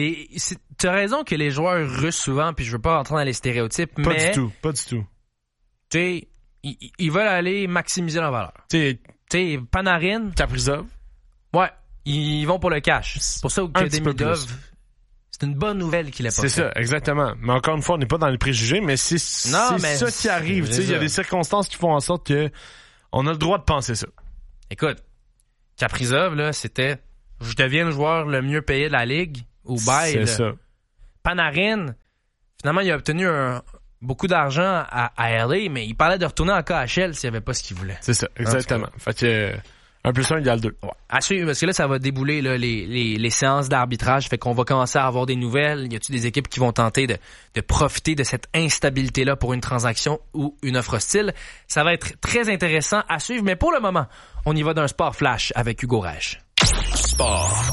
T'as raison que les joueurs russes souvent, puis je veux pas rentrer dans les stéréotypes, pas du tout. Tu sais, ils veulent aller maximiser leur valeur. Tu sais, Panarin, Kaprizov. Ouais, ils vont pour le cash. C'est pour ça que Demidov, c'est une bonne nouvelle qu'il ait pas fait. C'est ça, exactement. Mais encore une fois, on n'est pas dans les préjugés, mais c'est ça qui arrive. Il y a des circonstances qui font en sorte que on a le droit de penser ça. Écoute, Kaprizov, là, c'était je deviens le joueur le mieux payé de la ligue au bail. C'est ça. Panarin, finalement, il a obtenu beaucoup d'argent à LA, mais il parlait de retourner en KHL s'il n'y avait pas ce qu'il voulait. C'est ça, exactement. Fait que 1+1 égale 2. Ouais. À suivre, parce que là, ça va débouler là, les séances d'arbitrage, fait qu'on va commencer à avoir des nouvelles. Y a-t-il des équipes qui vont tenter de profiter de cette instabilité-là pour une transaction ou une offre hostile? Ça va être très intéressant à suivre, mais pour le moment, on y va d'un sport flash avec Hugo Rage. Sport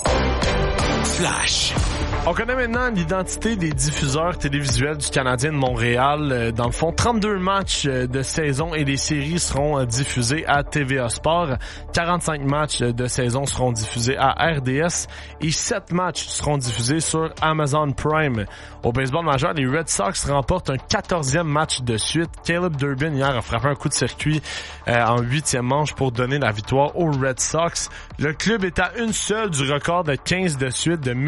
flash. On connaît maintenant l'identité des diffuseurs télévisuels du Canadien de Montréal. Dans le fond, 32 matchs de saison et des séries seront diffusés à TVA Sport. 45 matchs de saison seront diffusés à RDS et 7 matchs seront diffusés sur Amazon Prime. Au baseball majeur, les Red Sox remportent un 14e match de suite. Caleb Durbin hier a frappé un coup de circuit en 8e manche pour donner la victoire aux Red Sox. Le club est à une seule du record de 15 de suite de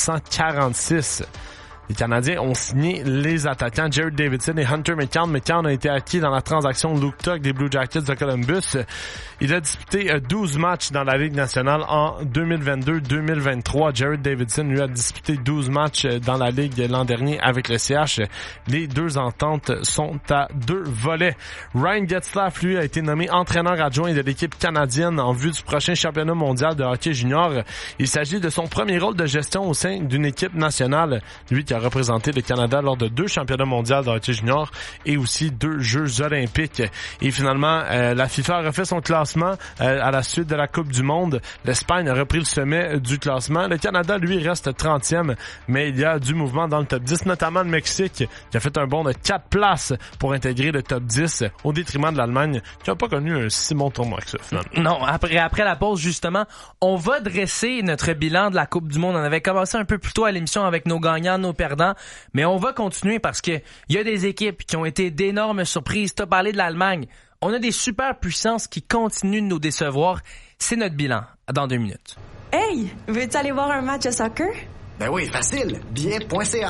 1946. Les Canadiens ont signé les attaquants Jared Davidson et Hunter McCann. McCann a été acquis dans la transaction Luke Tuck des Blue Jackets de Columbus. Il a disputé 12 matchs dans la Ligue nationale en 2022-2023. Jared Davidson lui a disputé 12 matchs dans la Ligue l'an dernier avec le CH. Les deux ententes sont à 2 volets. Ryan Getzlaf, lui, a été nommé entraîneur adjoint de l'équipe canadienne en vue du prochain championnat mondial de hockey junior. Il s'agit de son premier rôle de gestion au sein d'une équipe nationale. Lui qui a représenté le Canada lors de 2 championnats mondiaux de hockey junior et aussi 2 Jeux olympiques. Et finalement, la FIFA a refait son classement à la suite de la Coupe du Monde. L'Espagne a repris le sommet du classement. Le Canada, lui, reste 30e, mais il y a du mouvement dans le top 10, notamment le Mexique, qui a fait un bond de 4 places pour intégrer le top 10 au détriment de l'Allemagne, qui n'a pas connu un si bon tournoi que ça, finalement. Non, après la pause, justement, on va dresser notre bilan de la Coupe du Monde. On avait commencé un peu plus tôt à l'émission avec nos gagnants, nos perdants, mais on va continuer parce que il y a des équipes qui ont été d'énormes surprises. T'as parlé de l'Allemagne. On a des super puissances qui continuent de nous décevoir. C'est notre bilan dans 2 minutes. Hey, veux-tu aller voir un match de soccer? Ben oui, facile. Bien.ca.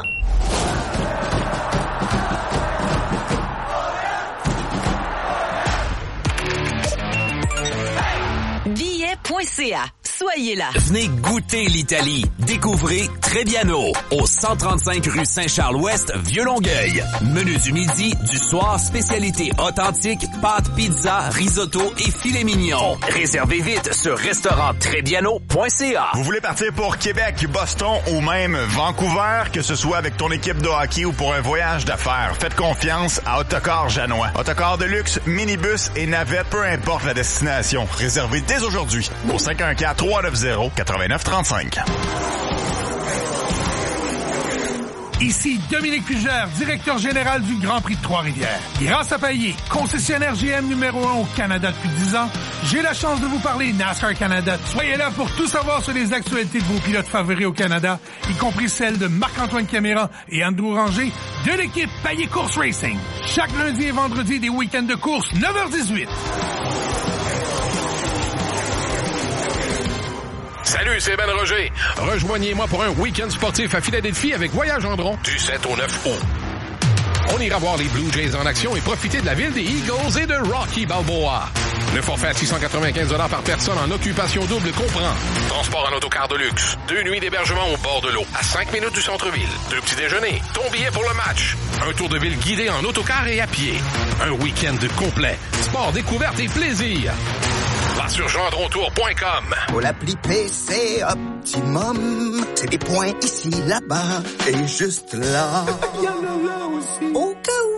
Billet.ca. Soyez là. Venez goûter l'Italie. Découvrez Trebbiano au 135 rue Saint-Charles-Ouest, Vieux-Longueuil. Menu du midi, du soir, spécialité authentique, pâtes, pizza, risotto et filet mignon. Réservez vite sur restauranttrebbiano.ca. Vous voulez partir pour Québec, Boston ou même Vancouver, que ce soit avec ton équipe de hockey ou pour un voyage d'affaires, faites confiance à Autocar Janois. Autocar de luxe, minibus et navette, peu importe la destination. Réservez dès aujourd'hui au 514-390-8935. Ici Dominique Fugère, directeur général du Grand Prix de Trois-Rivières. Grâce à Payet, concessionnaire GM numéro 1 au Canada depuis 10 ans, j'ai la chance de vous parler NASCAR Canada. Soyez là pour tout savoir sur les actualités de vos pilotes favoris au Canada, y compris celles de Marc-Antoine Caméra et Andrew Ranger de l'équipe Payet Course Racing. Chaque lundi et vendredi des week-ends de course, 9h18. Salut, c'est Ben Roger. Rejoignez-moi pour un week-end sportif à Philadelphie avec Voyage Andron du 7 au 9 août. On ira voir les Blue Jays en action et profiter de la ville des Eagles et de Rocky Balboa. Le forfait à 695 $ par personne en occupation double comprend transport en autocar de luxe, 2 nuits d'hébergement au bord de l'eau, à 5 minutes du centre-ville, 2 petits déjeuners, ton billet pour le match, un tour de ville guidé en autocar et à pied, un week-end complet, sport, découverte et plaisir. Va sur gendrontour.com. Pour l'appli PC Optimum, c'est des points ici, là-bas et juste là. Oh que oui!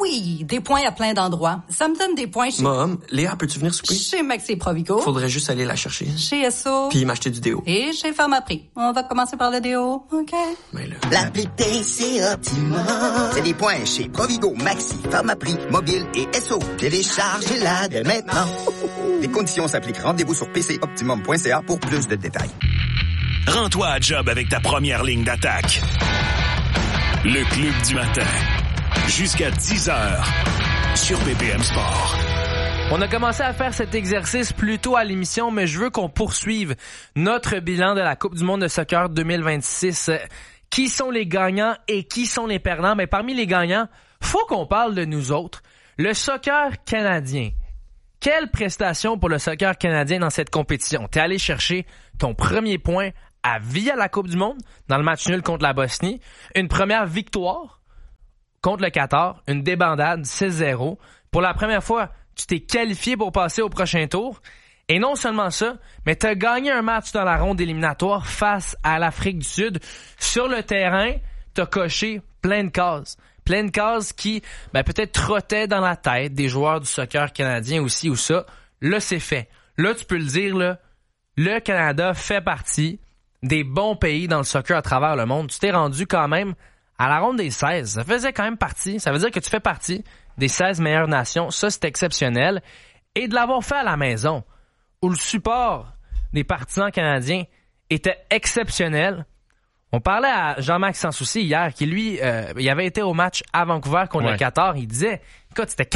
oui, des points à plein d'endroits. Ça me donne des points chez... Mom, Léa, peux-tu venir souper? Chez Maxi Provigo. Faudrait juste aller la chercher. Chez Esso. Puis m'acheter du déo. Et chez Pharmaprix. On va commencer par le déo, OK? Mais là... L'appli c'est Optimum. C'est des points chez Provigo, Maxi, Pharmaprix, Mobile et Esso. Téléchargez-la dès maintenant. Les conditions s'appliquent. Rendez-vous sur pcoptimum.ca pour plus de détails. Rends-toi à job avec ta première ligne d'attaque. Le Club du matin. Jusqu'à 10h sur BPM Sport. On a commencé à faire cet exercice plus tôt à l'émission, mais je veux qu'on poursuive notre bilan de la Coupe du monde de soccer 2026. Qui sont les gagnants et qui sont les perdants? Mais parmi les gagnants, faut qu'on parle de nous autres. Le soccer canadien. Quelle prestation pour le soccer canadien dans cette compétition? T'es allé chercher ton premier point à vie à la Coupe du monde dans le match nul contre la Bosnie. Une première victoire contre le Qatar. Une débandade 6-0. Pour la première fois, tu t'es qualifié pour passer au prochain tour. Et non seulement ça, mais t'as gagné un match dans la ronde éliminatoire face à l'Afrique du Sud. Sur le terrain, t'as coché plein de cases. Plein de cases qui, peut-être trottaient dans la tête des joueurs du soccer canadien aussi ou ça. Là, c'est fait. Là, tu peux le dire, là, le Canada fait partie des bons pays dans le soccer à travers le monde. Tu t'es rendu quand même à la ronde des 16. Ça faisait quand même partie. Ça veut dire que tu fais partie des 16 meilleures nations. Ça, c'est exceptionnel. Et de l'avoir fait à la maison, où le support des partisans canadiens était exceptionnel. On parlait à Jean-Marc Sansouci hier, qui lui, il avait été au match à Vancouver contre le Qatar. Il disait, écoute, c'était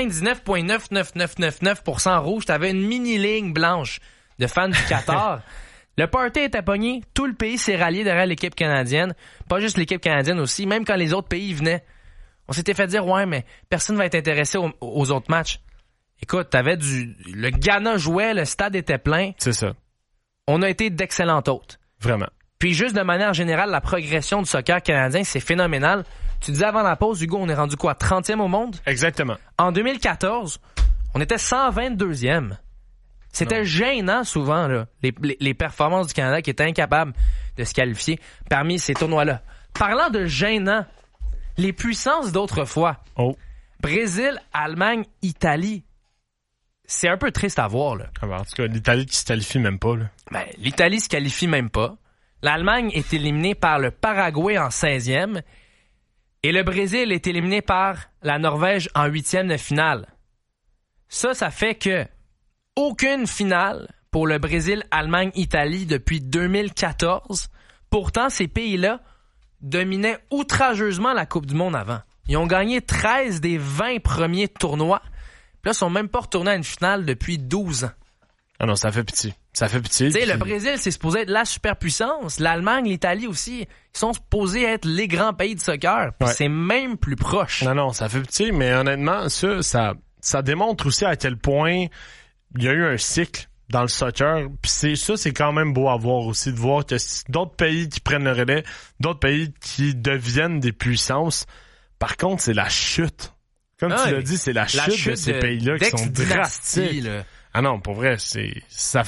99,99999% rouge. T'avais une mini-ligne blanche de fans du Qatar. Le party était pogné. Tout le pays s'est rallié derrière l'équipe canadienne. Pas juste l'équipe canadienne aussi. Même quand les autres pays venaient. On s'était fait dire, ouais, mais personne va être intéressé aux autres matchs. Écoute, le Ghana jouait, le stade était plein. C'est ça. On a été d'excellents hôtes. Vraiment. Puis juste de manière générale, la progression du soccer canadien, c'est phénoménal. Tu disais avant la pause, Hugo, on est rendu quoi? 30e au monde? Exactement. En 2014, on était 122e. C'était gênant souvent, là, les performances du Canada qui étaient incapables de se qualifier parmi ces tournois-là. Parlant de gênant, les puissances d'autrefois. Oh. Brésil, Allemagne, Italie. C'est un peu triste à voir, là. En tout cas, l'Italie qui se qualifie même pas, là. L'Italie se qualifie même pas. L'Allemagne est éliminée par le Paraguay en 16e. Et le Brésil est éliminé par la Norvège en 8e de finale. Ça fait que aucune finale pour le Brésil, Allemagne, Italie depuis 2014. Pourtant, ces pays-là dominaient outrageusement la Coupe du monde avant. Ils ont gagné 13 des 20 premiers tournois. Puis là, ils sont même pas retournés à une finale depuis 12 ans. Ah non, ça fait pitié. Ça fait pitié. Tu sais, le Brésil, c'est supposé être la superpuissance. L'Allemagne, l'Italie aussi, ils sont supposés être les grands pays de soccer. Puis c'est même plus proche. Non, ça fait pitié, mais honnêtement, ça démontre aussi à quel point il y a eu un cycle dans le soccer. Puis c'est quand même beau à voir aussi, de voir que d'autres pays qui prennent le relais, d'autres pays qui deviennent des puissances. Par contre, c'est la chute. Comme tu l'as dit, c'est la chute de ces pays-là qui sont drastiques. Là. Ah non, pour vrai, ça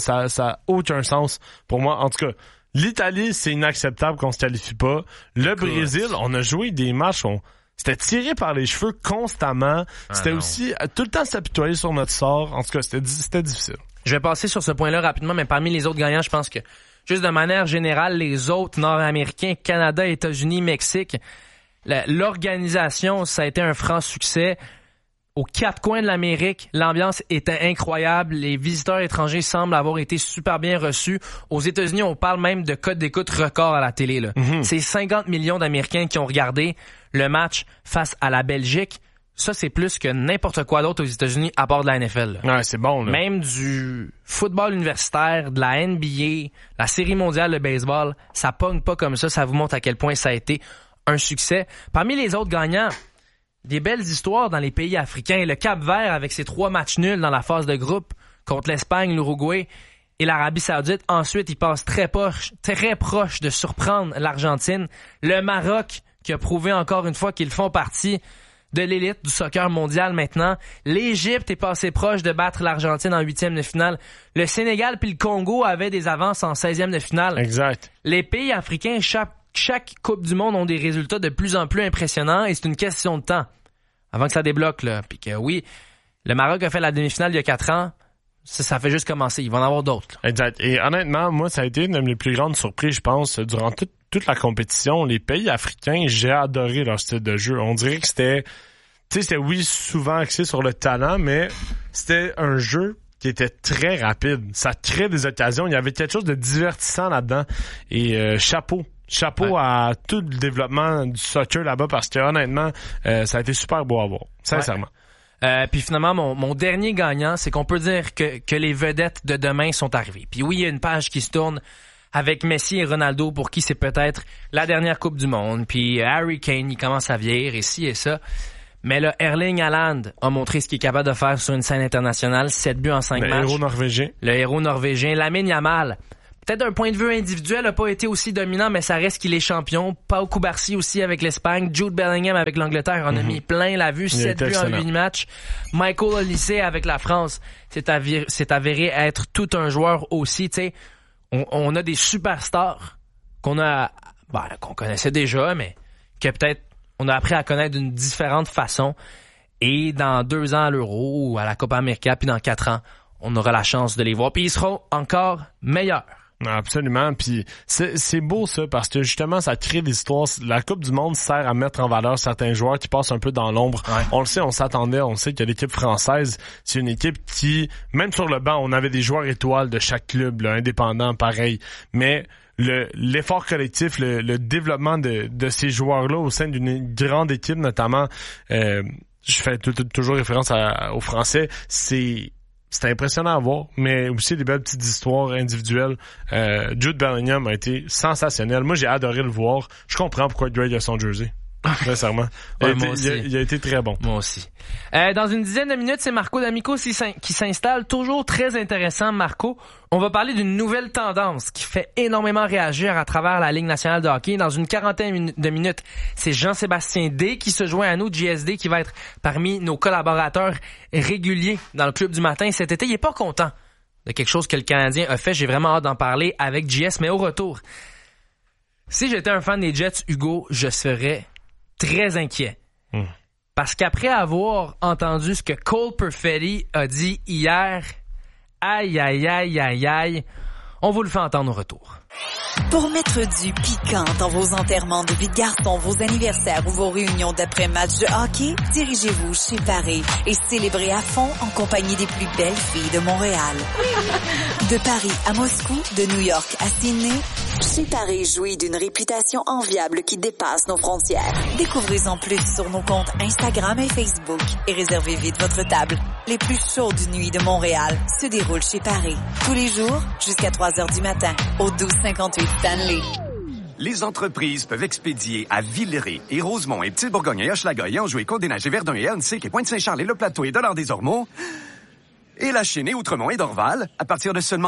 a aucun sens pour moi. En tout cas, l'Italie, c'est inacceptable qu'on se qualifie pas. Le Brésil, on a joué des matchs, c'était tiré par les cheveux constamment. C'était aussi tout le temps s'apitoyer sur notre sort. En tout cas, c'était difficile. Je vais passer sur ce point-là rapidement, mais parmi les autres gagnants, je pense que juste de manière générale, les autres Nord-Américains, Canada, États-Unis, Mexique, l'organisation, ça a été un franc succès. Aux quatre coins de l'Amérique, l'ambiance était incroyable. Les visiteurs étrangers semblent avoir été super bien reçus. Aux États-Unis, on parle même de code d'écoute record à la télé. Là. C'est 50 millions d'Américains qui ont regardé le match face à la Belgique. Ça, c'est plus que n'importe quoi d'autre aux États-Unis à part de la NFL. Là. Ouais, c'est bon. Là. Même du football universitaire, de la NBA, la Série mondiale de baseball, ça pogne pas comme ça. Ça vous montre à quel point ça a été un succès. Parmi les autres gagnants, des belles histoires dans les pays africains. Le Cap-Vert avec ses 3 matchs nuls dans la phase de groupe contre l'Espagne, l'Uruguay et l'Arabie Saoudite. Ensuite, il passe très proche de surprendre l'Argentine. Le Maroc qui a prouvé encore une fois qu'ils font partie de l'élite du soccer mondial maintenant. L'Égypte est passé proche de battre l'Argentine en 8e de finale. Le Sénégal puis le Congo avaient des avances en 16e de finale. Exact. Les pays africains, chaque Coupe du monde ont des résultats de plus en plus impressionnants et c'est une question de temps avant que ça débloque, là. Puis que oui, le Maroc a fait la demi-finale il y a 4 ans. Ça fait juste commencer. Il va en avoir d'autres. Là. Exact. Et honnêtement, moi, ça a été une de mes plus grandes surprises, je pense, durant toute la compétition. Les pays africains, j'ai adoré leur style de jeu. On dirait que c'était oui, souvent axé sur le talent, mais c'était un jeu qui était très rapide. Ça crée des occasions. Il y avait quelque chose de divertissant là-dedans. Et chapeau à tout le développement du soccer là-bas, parce que honnêtement, ça a été super beau à voir. Sincèrement. Puis finalement, mon dernier gagnant, c'est qu'on peut dire que les vedettes de demain sont arrivées. Puis oui, il y a une page qui se tourne avec Messi et Ronaldo, pour qui c'est peut-être la dernière Coupe du Monde. Puis Harry Kane, il commence à vieillir, et ci et ça. Mais là, Erling Haaland a montré ce qu'il est capable de faire sur une scène internationale. 7 buts en 5 matchs. Le héros norvégien. Lamine Yamal, peut-être d'un point de vue individuel, n'a pas été aussi dominant, mais ça reste qu'il est champion. Pau Cubarsí aussi avec l'Espagne. Jude Bellingham avec l'Angleterre en a mis plein la vue. 7 buts en 8 matchs. Michael Olise avec la France c'est avéré être tout un joueur aussi. Tu sais, on a des superstars qu'on connaissait déjà, mais que peut-être on a appris à connaître d'une différente façon. Et dans 2 ans à l'Euro ou à la Copa América, puis dans 4 ans, on aura la chance de les voir. Puis ils seront encore meilleurs. Absolument, puis c'est beau ça, parce que justement ça crée des histoires. La Coupe du Monde sert à mettre en valeur certains joueurs qui passent un peu dans l'ombre. Ouais. On le sait, on s'attendait, on sait que l'équipe française, c'est une équipe qui, même sur le banc, on avait des joueurs étoiles de chaque club, là, indépendants, pareil, mais l'effort collectif, le développement de ces joueurs-là au sein d'une grande équipe, notamment, je fais toujours référence aux Français, c'était impressionnant à voir, mais aussi des belles petites histoires individuelles. Jude Bellingham a été sensationnel. Moi, j'ai adoré le voir. Je comprends pourquoi Greg a son jersey. Sincèrement. Il a été très bon. Moi aussi. Dans une dizaine de minutes, c'est Marco D'Amico qui s'installe. Toujours très intéressant, Marco. On va parler d'une nouvelle tendance qui fait énormément réagir à travers la Ligue nationale de hockey. Dans une quarantaine de minutes, c'est Jean-Sébastien D qui se joint à nous, JSD, qui va être parmi nos collaborateurs réguliers dans le Club du matin cet été. Il est pas content de quelque chose que le Canadien a fait. J'ai vraiment hâte d'en parler avec JS, mais au retour, si j'étais un fan des Jets, Hugo, je serais très inquiet. Parce qu'après avoir entendu ce que Cole Perfetti a dit hier, aïe, on vous le fait entendre au retour. Pour mettre du piquant dans vos enterrements de vie de garçon, vos anniversaires ou vos réunions d'après-match de hockey, dirigez-vous chez Paris et célébrez à fond en compagnie des plus belles filles de Montréal. De Paris à Moscou, de New York à Sydney, chez Paris jouit d'une réputation enviable qui dépasse nos frontières. Découvrez-en plus sur nos comptes Instagram et Facebook et réservez vite votre table. Les plus chaudes nuits de Montréal se déroulent chez Paris. Tous les jours, jusqu'à 3h du matin, au 1258 Stanley. Les entreprises peuvent expédier à Villeray et Rosemont et Petite-Bourgogne et Hochelaga et Anjou et Côte-des-Neiges et Verdun et Annecy et Pointe-Saint-Charles et Le Plateau et Dollard-des-Ormeaux et La Chênaie, Outremont et Dorval à partir de seulement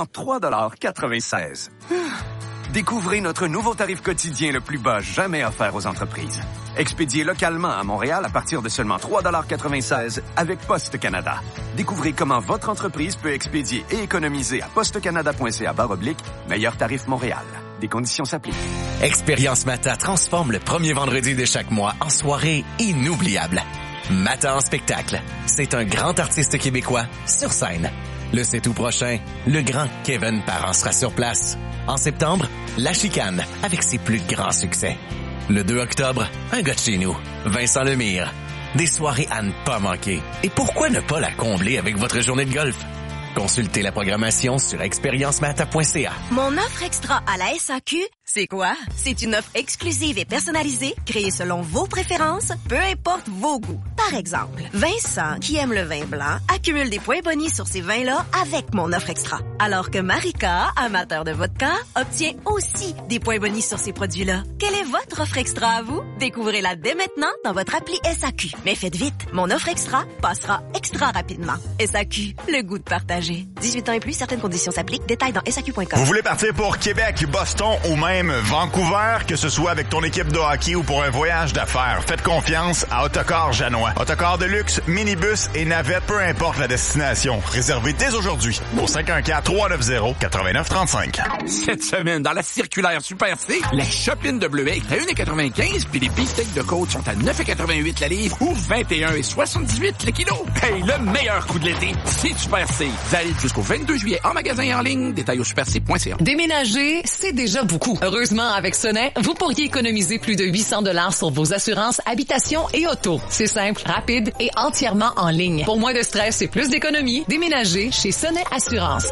3,96 $. Découvrez notre nouveau tarif quotidien le plus bas jamais offert aux entreprises. Expédié localement à Montréal à partir de seulement 3,96 $ avec Poste Canada. Découvrez comment votre entreprise peut expédier et économiser à postecanada.ca/meilleur tarif Montréal. Des conditions s'appliquent. Expérience Mata transforme le premier vendredi de chaque mois en soirée inoubliable. Mata en spectacle. C'est un grand artiste québécois sur scène. Le 7 août prochain, le grand Kevin Parent sera sur place. En septembre, La Chicane avec ses plus grands succès. Le 2 octobre, un gars de chez nous, Vincent Lemire. Des soirées à ne pas manquer. Et pourquoi ne pas la combler avec votre journée de golf? Consultez la programmation sur expériencemata.ca. Mon offre extra à la SAQ, c'est quoi? C'est une offre exclusive et personnalisée, créée selon vos préférences, peu importe vos goûts. Par exemple, Vincent, qui aime le vin blanc, accumule des points bonis sur ces vins-là avec mon offre extra. Alors que Marika, amateur de vodka, obtient aussi des points bonis sur ces produits-là. Quelle est votre offre extra à vous? Découvrez-la dès maintenant dans votre appli SAQ. Mais faites vite, mon offre extra passera extra rapidement. SAQ, le goût de partager. 18 ans et plus, certaines conditions s'appliquent. Détails dans SAQ.com. Vous voulez partir pour Québec, Boston ou même même Vancouver, que ce soit avec ton équipe de hockey ou pour un voyage d'affaires. Faites confiance à Autocar Janois. Autocar de luxe, minibus et navette, peu importe la destination. Réservez dès aujourd'hui au 514-390-8935. Cette semaine, dans la circulaire Super C, la chopine de bleuet est à 1,95 puis les beefsteaks de côte sont à 9,88 la livre ou 21,78 le kilo. Hey, le meilleur coup de l'été, c'est Super C. Valide jusqu'au 22 juillet en magasin et en ligne. Détails au superc.ca. Déménager, c'est déjà beaucoup. Heureusement, avec Sonnet, vous pourriez économiser plus de 800 $ sur vos assurances habitation et auto. C'est simple, rapide et entièrement en ligne. Pour moins de stress et plus d'économie, déménagez chez Sonnet Assurance.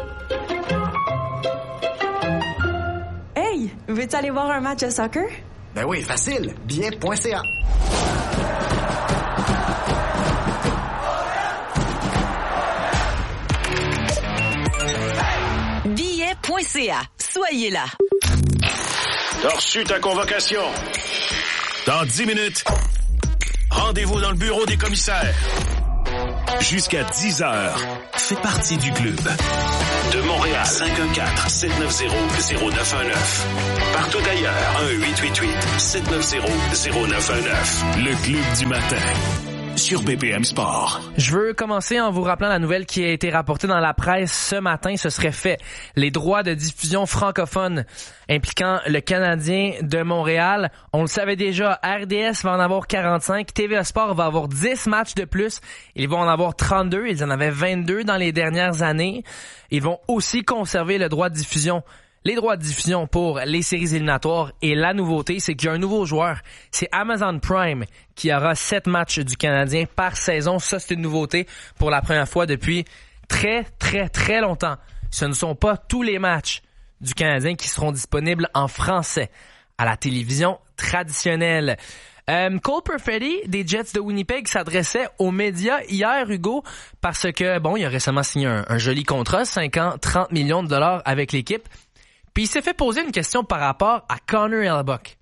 Hey, veux-tu aller voir un match de soccer? Ben oui, facile. Bien.ca. Billet.ca. Soyez là. T'as reçu ta convocation. Dans 10 minutes, rendez-vous dans le bureau des commissaires. Jusqu'à 10 heures, fais partie du club. De Montréal, 514-790-0919. Partout ailleurs, 1-888-790-0919. Le club du matin. Sur BPM Sport. Je veux commencer en vous rappelant la nouvelle qui a été rapportée dans la presse ce matin. Ce serait fait. Les droits de diffusion francophones impliquant le Canadien de Montréal. On le savait déjà, RDS va en avoir 45. TVA Sport va avoir 10 matchs de plus. Ils vont en avoir 32. Ils en avaient 22 dans les dernières années. Ils vont aussi conserver le droit de diffusion. Les droits de diffusion pour les séries éliminatoires. Et la nouveauté, c'est qu'il y a un nouveau joueur. C'est Amazon Prime qui aura 7 matchs du Canadien par saison. Ça, c'est une nouveauté pour la première fois depuis très, très, très longtemps. Ce ne sont pas tous les matchs du Canadien qui seront disponibles en français à la télévision traditionnelle. Cole Perfetti des Jets de Winnipeg s'adressait aux médias hier, Hugo, parce que, bon, il a récemment signé un joli contrat, 5 ans, 30 millions de dollars avec l'équipe. Puis il s'est fait poser une question par rapport à Connor Hellebuyck.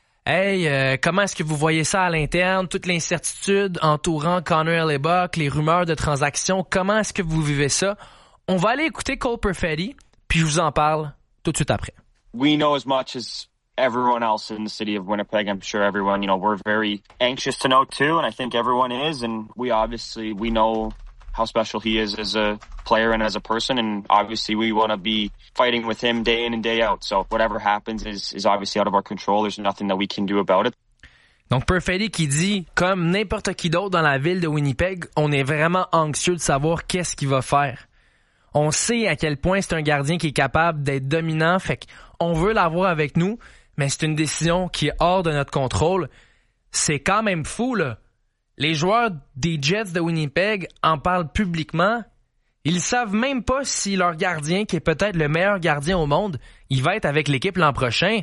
Hey, comment est-ce que vous voyez ça à l'interne, toute l'incertitude entourant Connor Hellebuyck, les rumeurs de transactions, comment est-ce que vous vivez ça? On va aller écouter Cole Perfetti, puis je vous en parle tout de suite après. We know as much as everyone else in the city of Winnipeg. I'm sure everyone, we're very anxious to know too, and I think everyone is, and we know how special he is as a player and as a person, and obviously we want to be fighting with him day in and day out. So whatever happens is obviously out of our control. There's nothing that we can do about it. Donc Perfetti qui dit, comme n'importe qui d'autre dans la ville de Winnipeg, on est vraiment anxieux de savoir qu'est-ce qu'il va faire. On sait à quel point c'est un gardien qui est capable d'être dominant, fait qu'on veut l'avoir avec nous, mais c'est une décision qui est hors de notre contrôle. C'est quand même fou, là. Les joueurs des Jets de Winnipeg en parlent publiquement. Ils savent même pas si leur gardien, qui est peut-être le meilleur gardien au monde, il va être avec l'équipe l'an prochain.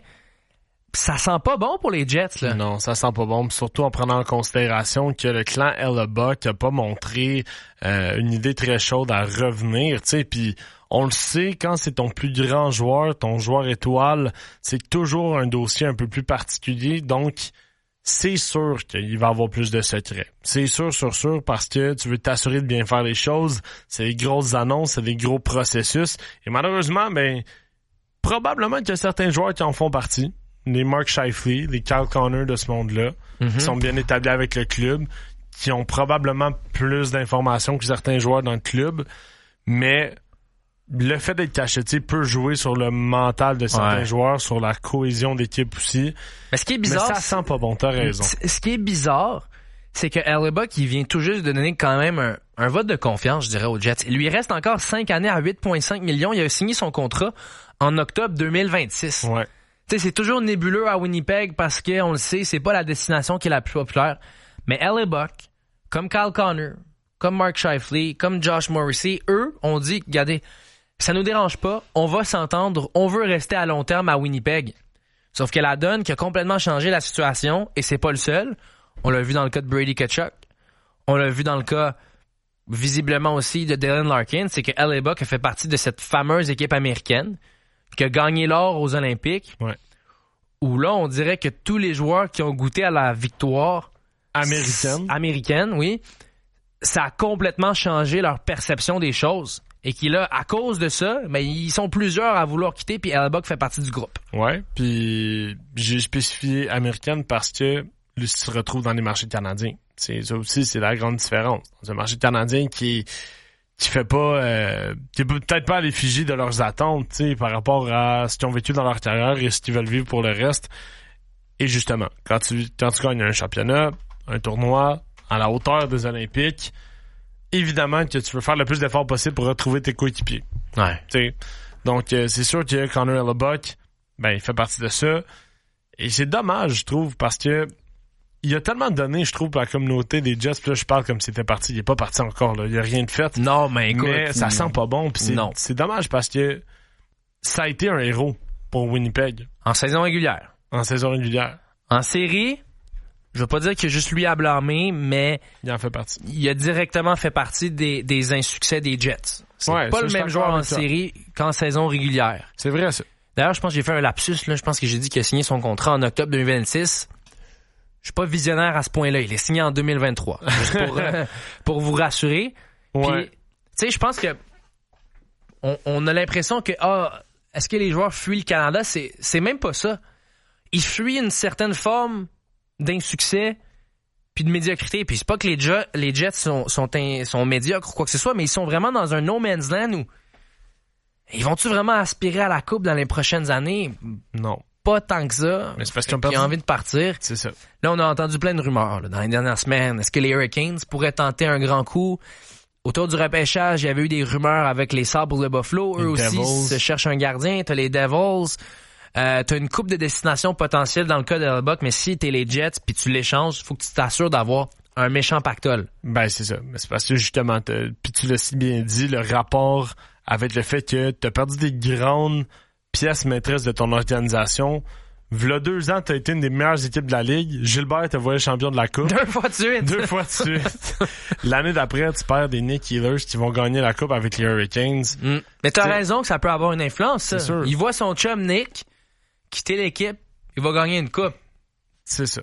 Ça sent pas bon pour les Jets, là. Non, ça sent pas bon. Surtout en prenant en considération que le clan Hellebuyck a pas montré une idée très chaude à revenir, tu sais. Puis on le sait, quand c'est ton plus grand joueur, ton joueur étoile, c'est toujours un dossier un peu plus particulier. Donc c'est sûr qu'il va avoir plus de secrets. C'est sûr, parce que tu veux t'assurer de bien faire les choses. C'est des grosses annonces, c'est des gros processus. Et malheureusement, probablement qu'il y a certains joueurs qui en font partie. Les Mark Scheifele, les Kyle Connor de ce monde-là, qui sont bien établis avec le club, qui ont probablement plus d'informations que certains joueurs dans le club. Mais le fait d'être cacheté peut jouer sur le mental de certains joueurs, sur la cohésion d'équipe aussi. Mais ce qui est bizarre, mais ça sent pas bon, t'as raison. Ce qui est bizarre, c'est que Hellebuyck, il vient tout juste de donner quand même un vote de confiance, je dirais, aux Jets. Il lui reste encore 5 années à 8,5 millions. Il a signé son contrat en octobre 2026. Ouais. Tu sais, c'est toujours nébuleux à Winnipeg parce que, on le sait, c'est pas la destination qui est la plus populaire. Mais Hellebuyck, comme Kyle Connor, comme Mark Scheifele, comme Josh Morrissey, eux ont dit, regardez, ça nous dérange pas, on va s'entendre, on veut rester à long terme à Winnipeg. Sauf que la donne qui a complètement changé la situation, et c'est pas le seul, on l'a vu dans le cas de Brady Tkachuk, on l'a vu dans le cas, visiblement aussi, de Dylan Larkin, c'est que Hellebuyck a fait partie de cette fameuse équipe américaine, qui a gagné l'or aux Olympiques, où là, on dirait que tous les joueurs qui ont goûté à la victoire américaine, oui, ça a complètement changé leur perception des choses. et qui là, à cause de ça, mais ils sont plusieurs à vouloir quitter, puis Hellebuyck fait partie du groupe. Ouais, puis j'ai spécifié américaine parce que lui se retrouve dans les marchés canadiens. C'est ça aussi, c'est la grande différence. Dans un marché canadien qui fait pas qui est peut-être pas à l'effigie de leurs attentes, tu sais, par rapport à ce qu'ils ont vécu dans leur carrière et ce qu'ils veulent vivre pour le reste. Et justement, quand tu gagnes un championnat, un tournoi à la hauteur des Olympiques, évidemment que tu veux faire le plus d'efforts possible pour retrouver tes coéquipiers. Ouais. T'sais. Donc, c'est sûr que Connor Hellebuyck, ben, il fait partie de ça. Et c'est dommage, je trouve, parce que il a tellement donné, je trouve, à la communauté des Jets. Puis là, je parle comme s'il était parti. Il est pas parti encore, là. Il a rien de fait. Non, mais écoute. Mais ça sent pas bon. Puis c'est dommage parce que ça a été un héros pour Winnipeg. En saison régulière. En saison régulière. En série, je veux pas dire que juste lui à blâmer, mais il en fait partie. Il a directement fait partie des insuccès des Jets. C'est pas le même joueur en série qu'en saison régulière. C'est vrai, ça. D'ailleurs, je pense que j'ai fait un lapsus, là. Je pense que j'ai dit qu'il a signé son contrat en octobre 2026. Je suis pas visionnaire à ce point-là. Il est signé en 2023. Juste pour vous rassurer. Ouais. Puis, tu sais, je pense que on a l'impression que est-ce que les joueurs fuient le Canada? C'est même pas ça. Ils fuient une certaine forme d'insuccès puis de médiocrité. Puis c'est pas que les Jets sont médiocres ou quoi que ce soit, mais ils sont vraiment dans un no man's land où ils vont-tu vraiment aspirer à la coupe dans les prochaines années? Non. Pas tant que ça. Mais c'est parce qu'ils ont envie de partir. C'est ça. Là, on a entendu plein de rumeurs là, dans les dernières semaines. Est-ce que les Hurricanes pourraient tenter un grand coup? Autour du repêchage, il y avait eu des rumeurs avec les Sabres de Buffalo. Eux aussi se cherchent un gardien. T'as les Devils. T'as une coupe de destination potentielle dans le cas de Hellebuyck, mais si t'es les Jets puis tu l'échanges, faut que tu t'assures d'avoir un méchant pactole. Ben, c'est ça. Mais c'est parce que justement, puis tu l'as si bien dit, le rapport avec le fait que t'as perdu des grandes pièces maîtresses de ton organisation. V'là 2 ans, t'as été une des meilleures équipes de la Ligue. Gilbert t'a voyé champion de la Coupe. 2 fois de suite. 2 fois de suite. L'année d'après, tu perds des Nick Healers qui vont gagner la Coupe avec les Hurricanes. Mais t'as raison que ça peut avoir une influence, ça. C'est sûr. Il voit son chum Nick quitter l'équipe, il va gagner une coupe. C'est ça.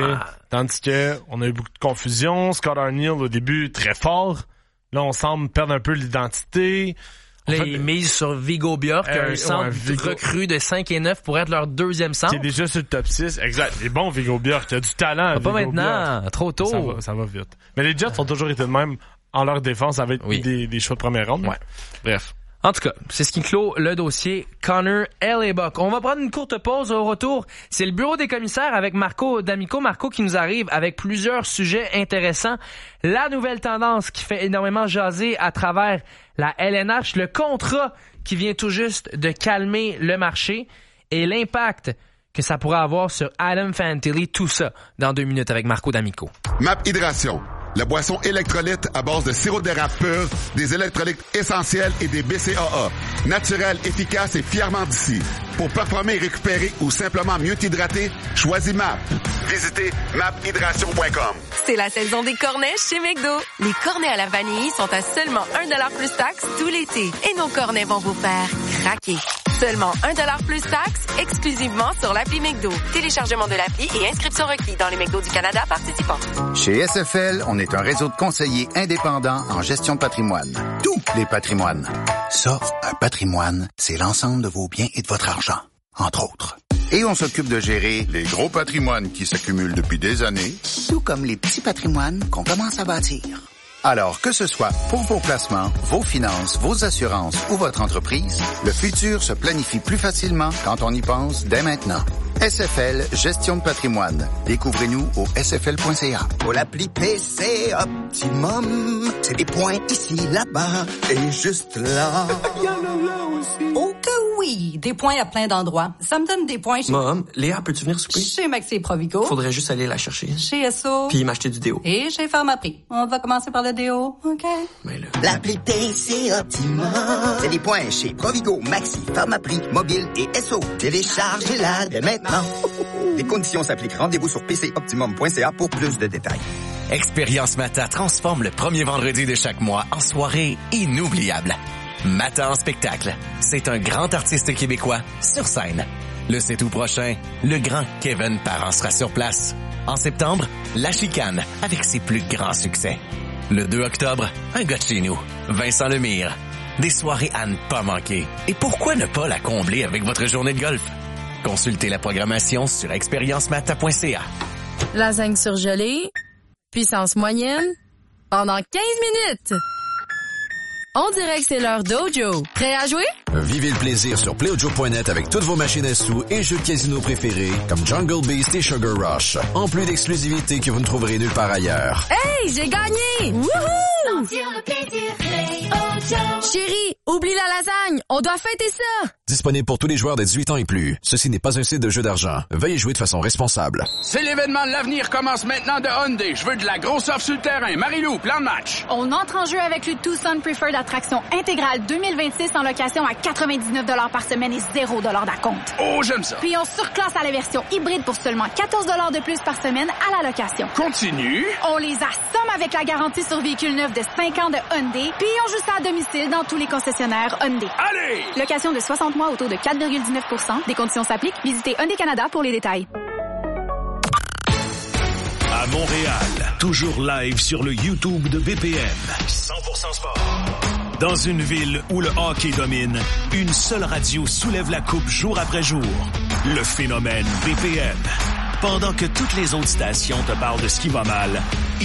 Tandis que on a eu beaucoup de confusion. Scott Arniel, au début, très fort. Là, on semble perdre un peu l'identité. Ils misent sur Viggo Bjork, un centre recru de 5 et 9 pour être leur deuxième centre. Qui est déjà sur le top 6. Exact. Il est bon, Viggo Bjork. Il a du talent. Pas maintenant. Bjork. Trop tôt. Ça va vite. Mais les Jets ont toujours été de même en leur défense avec des choix de première ronde. Ouais. Bref. En tout cas, c'est ce qui clôt le dossier Connor Hellebuyck. On va prendre une courte pause. Au retour, c'est le bureau des commissaires avec Marco D'Amico. Marco qui nous arrive avec plusieurs sujets intéressants. La nouvelle tendance qui fait énormément jaser à travers la LNH, le contrat qui vient tout juste de calmer le marché et l'impact que ça pourrait avoir sur Adam Fantilli. Tout ça dans 2 minutes avec Marco D'Amico. MAP Hydration. La boisson électrolyte à base de sirop d'érable pur, des électrolytes essentiels et des BCAA. Naturel, efficace et fièrement d'ici. Pour performer et récupérer ou simplement mieux t'hydrater, choisis MAP. Visitez maphydration.com. C'est la saison des cornets chez McDo. Les cornets à la vanille sont à seulement 1$ plus taxe tout l'été. Et nos cornets vont vous faire craquer. Seulement 1$ plus taxe, exclusivement sur l'appli McDo. Téléchargement de l'appli et inscription requis dans les McDo du Canada participants. Chez SFL, on est un réseau de conseillers indépendants en gestion de patrimoine. Tous les patrimoines. Ça, un patrimoine, c'est l'ensemble de vos biens et de votre argent, entre autres. Et on s'occupe de gérer les gros patrimoines qui s'accumulent depuis des années, tout comme les petits patrimoines qu'on commence à bâtir. Alors, que ce soit pour vos placements, vos finances, vos assurances ou votre entreprise, le futur se planifie plus facilement quand on y pense dès maintenant. SFL Gestion de patrimoine. Découvrez-nous au sfl.ca. Pour l'appli PC Optimum, c'est des points ici, là-bas et juste là. Oh que oui! Des points à plein d'endroits. Ça me donne des points chez... Mom, Léa, peux-tu venir souper? Chez Maxi Provigo. Faudrait juste aller la chercher. Chez Esso. Puis m'acheter du déo. Et chez Pharmaprix. On va commencer par le déo, OK? Mais là... L'appli PC Optimum, c'est des points chez Provigo, Maxi, Pharmaprix, Mobile et Esso. Téléchargez-la dès maintenant. Les conditions s'appliquent. Rendez-vous sur pcoptimum.ca pour plus de détails. Expérience Mata transforme le premier vendredi de chaque mois en soirée inoubliable. Mata en spectacle. C'est un grand artiste québécois sur scène. Le 7 août prochain, le grand Kevin Parent sera sur place. En septembre, La Chicane avec ses plus grands succès. Le 2 octobre, un gars de chez nous, Vincent Lemire. Des soirées à ne pas manquer. Et pourquoi ne pas la combler avec votre journée de golf? Consultez la programmation sur expériencemata.ca. Lasagne surgelée, puissance moyenne, pendant 15 minutes. On dirait que c'est l'heure d'Ojo. Prêt à jouer? Vivez le plaisir sur PlayOjo.net avec toutes vos machines à sous et jeux de casino préférés comme Jungle Beast et Sugar Rush. En plus d'exclusivités que vous ne trouverez nulle part ailleurs. Hey, j'ai gagné! Wouhou! Sentir le plaisir, PlayOjo. Chérie, oublie la lasagne. On doit fêter ça. Disponible pour tous les joueurs de 18 ans et plus. Ceci n'est pas un site de jeu d'argent. Veuillez jouer de façon responsable. C'est l'événement de l'avenir commence maintenant de Hyundai. Je veux de la grosse offre sur le terrain. Marie-Lou, plan de match. On entre en jeu avec le Tucson Preferred Attraction intégrale 2026 en location à 99 $ par semaine et 0 $ d'acompte. Oh, j'aime ça. Puis on surclasse à la version hybride pour seulement 14 $ de plus par semaine à la location. Continue. On les assomme avec la garantie sur véhicule neuf de 5 ans de Hyundai, puis on joue ça à domicile dans tous les concessionnaires Hyundai. Allez! Location de 60 mois au taux de 4,19 %. Des conditions s'appliquent. Visitez Hyundai Canada pour les détails. À Montréal, toujours live sur le YouTube de BPM. 100% sport. Dans une ville où le hockey domine, une seule radio soulève la coupe jour après jour. Le phénomène BPM. Pendant que toutes les autres stations te parlent de ce qui va mal,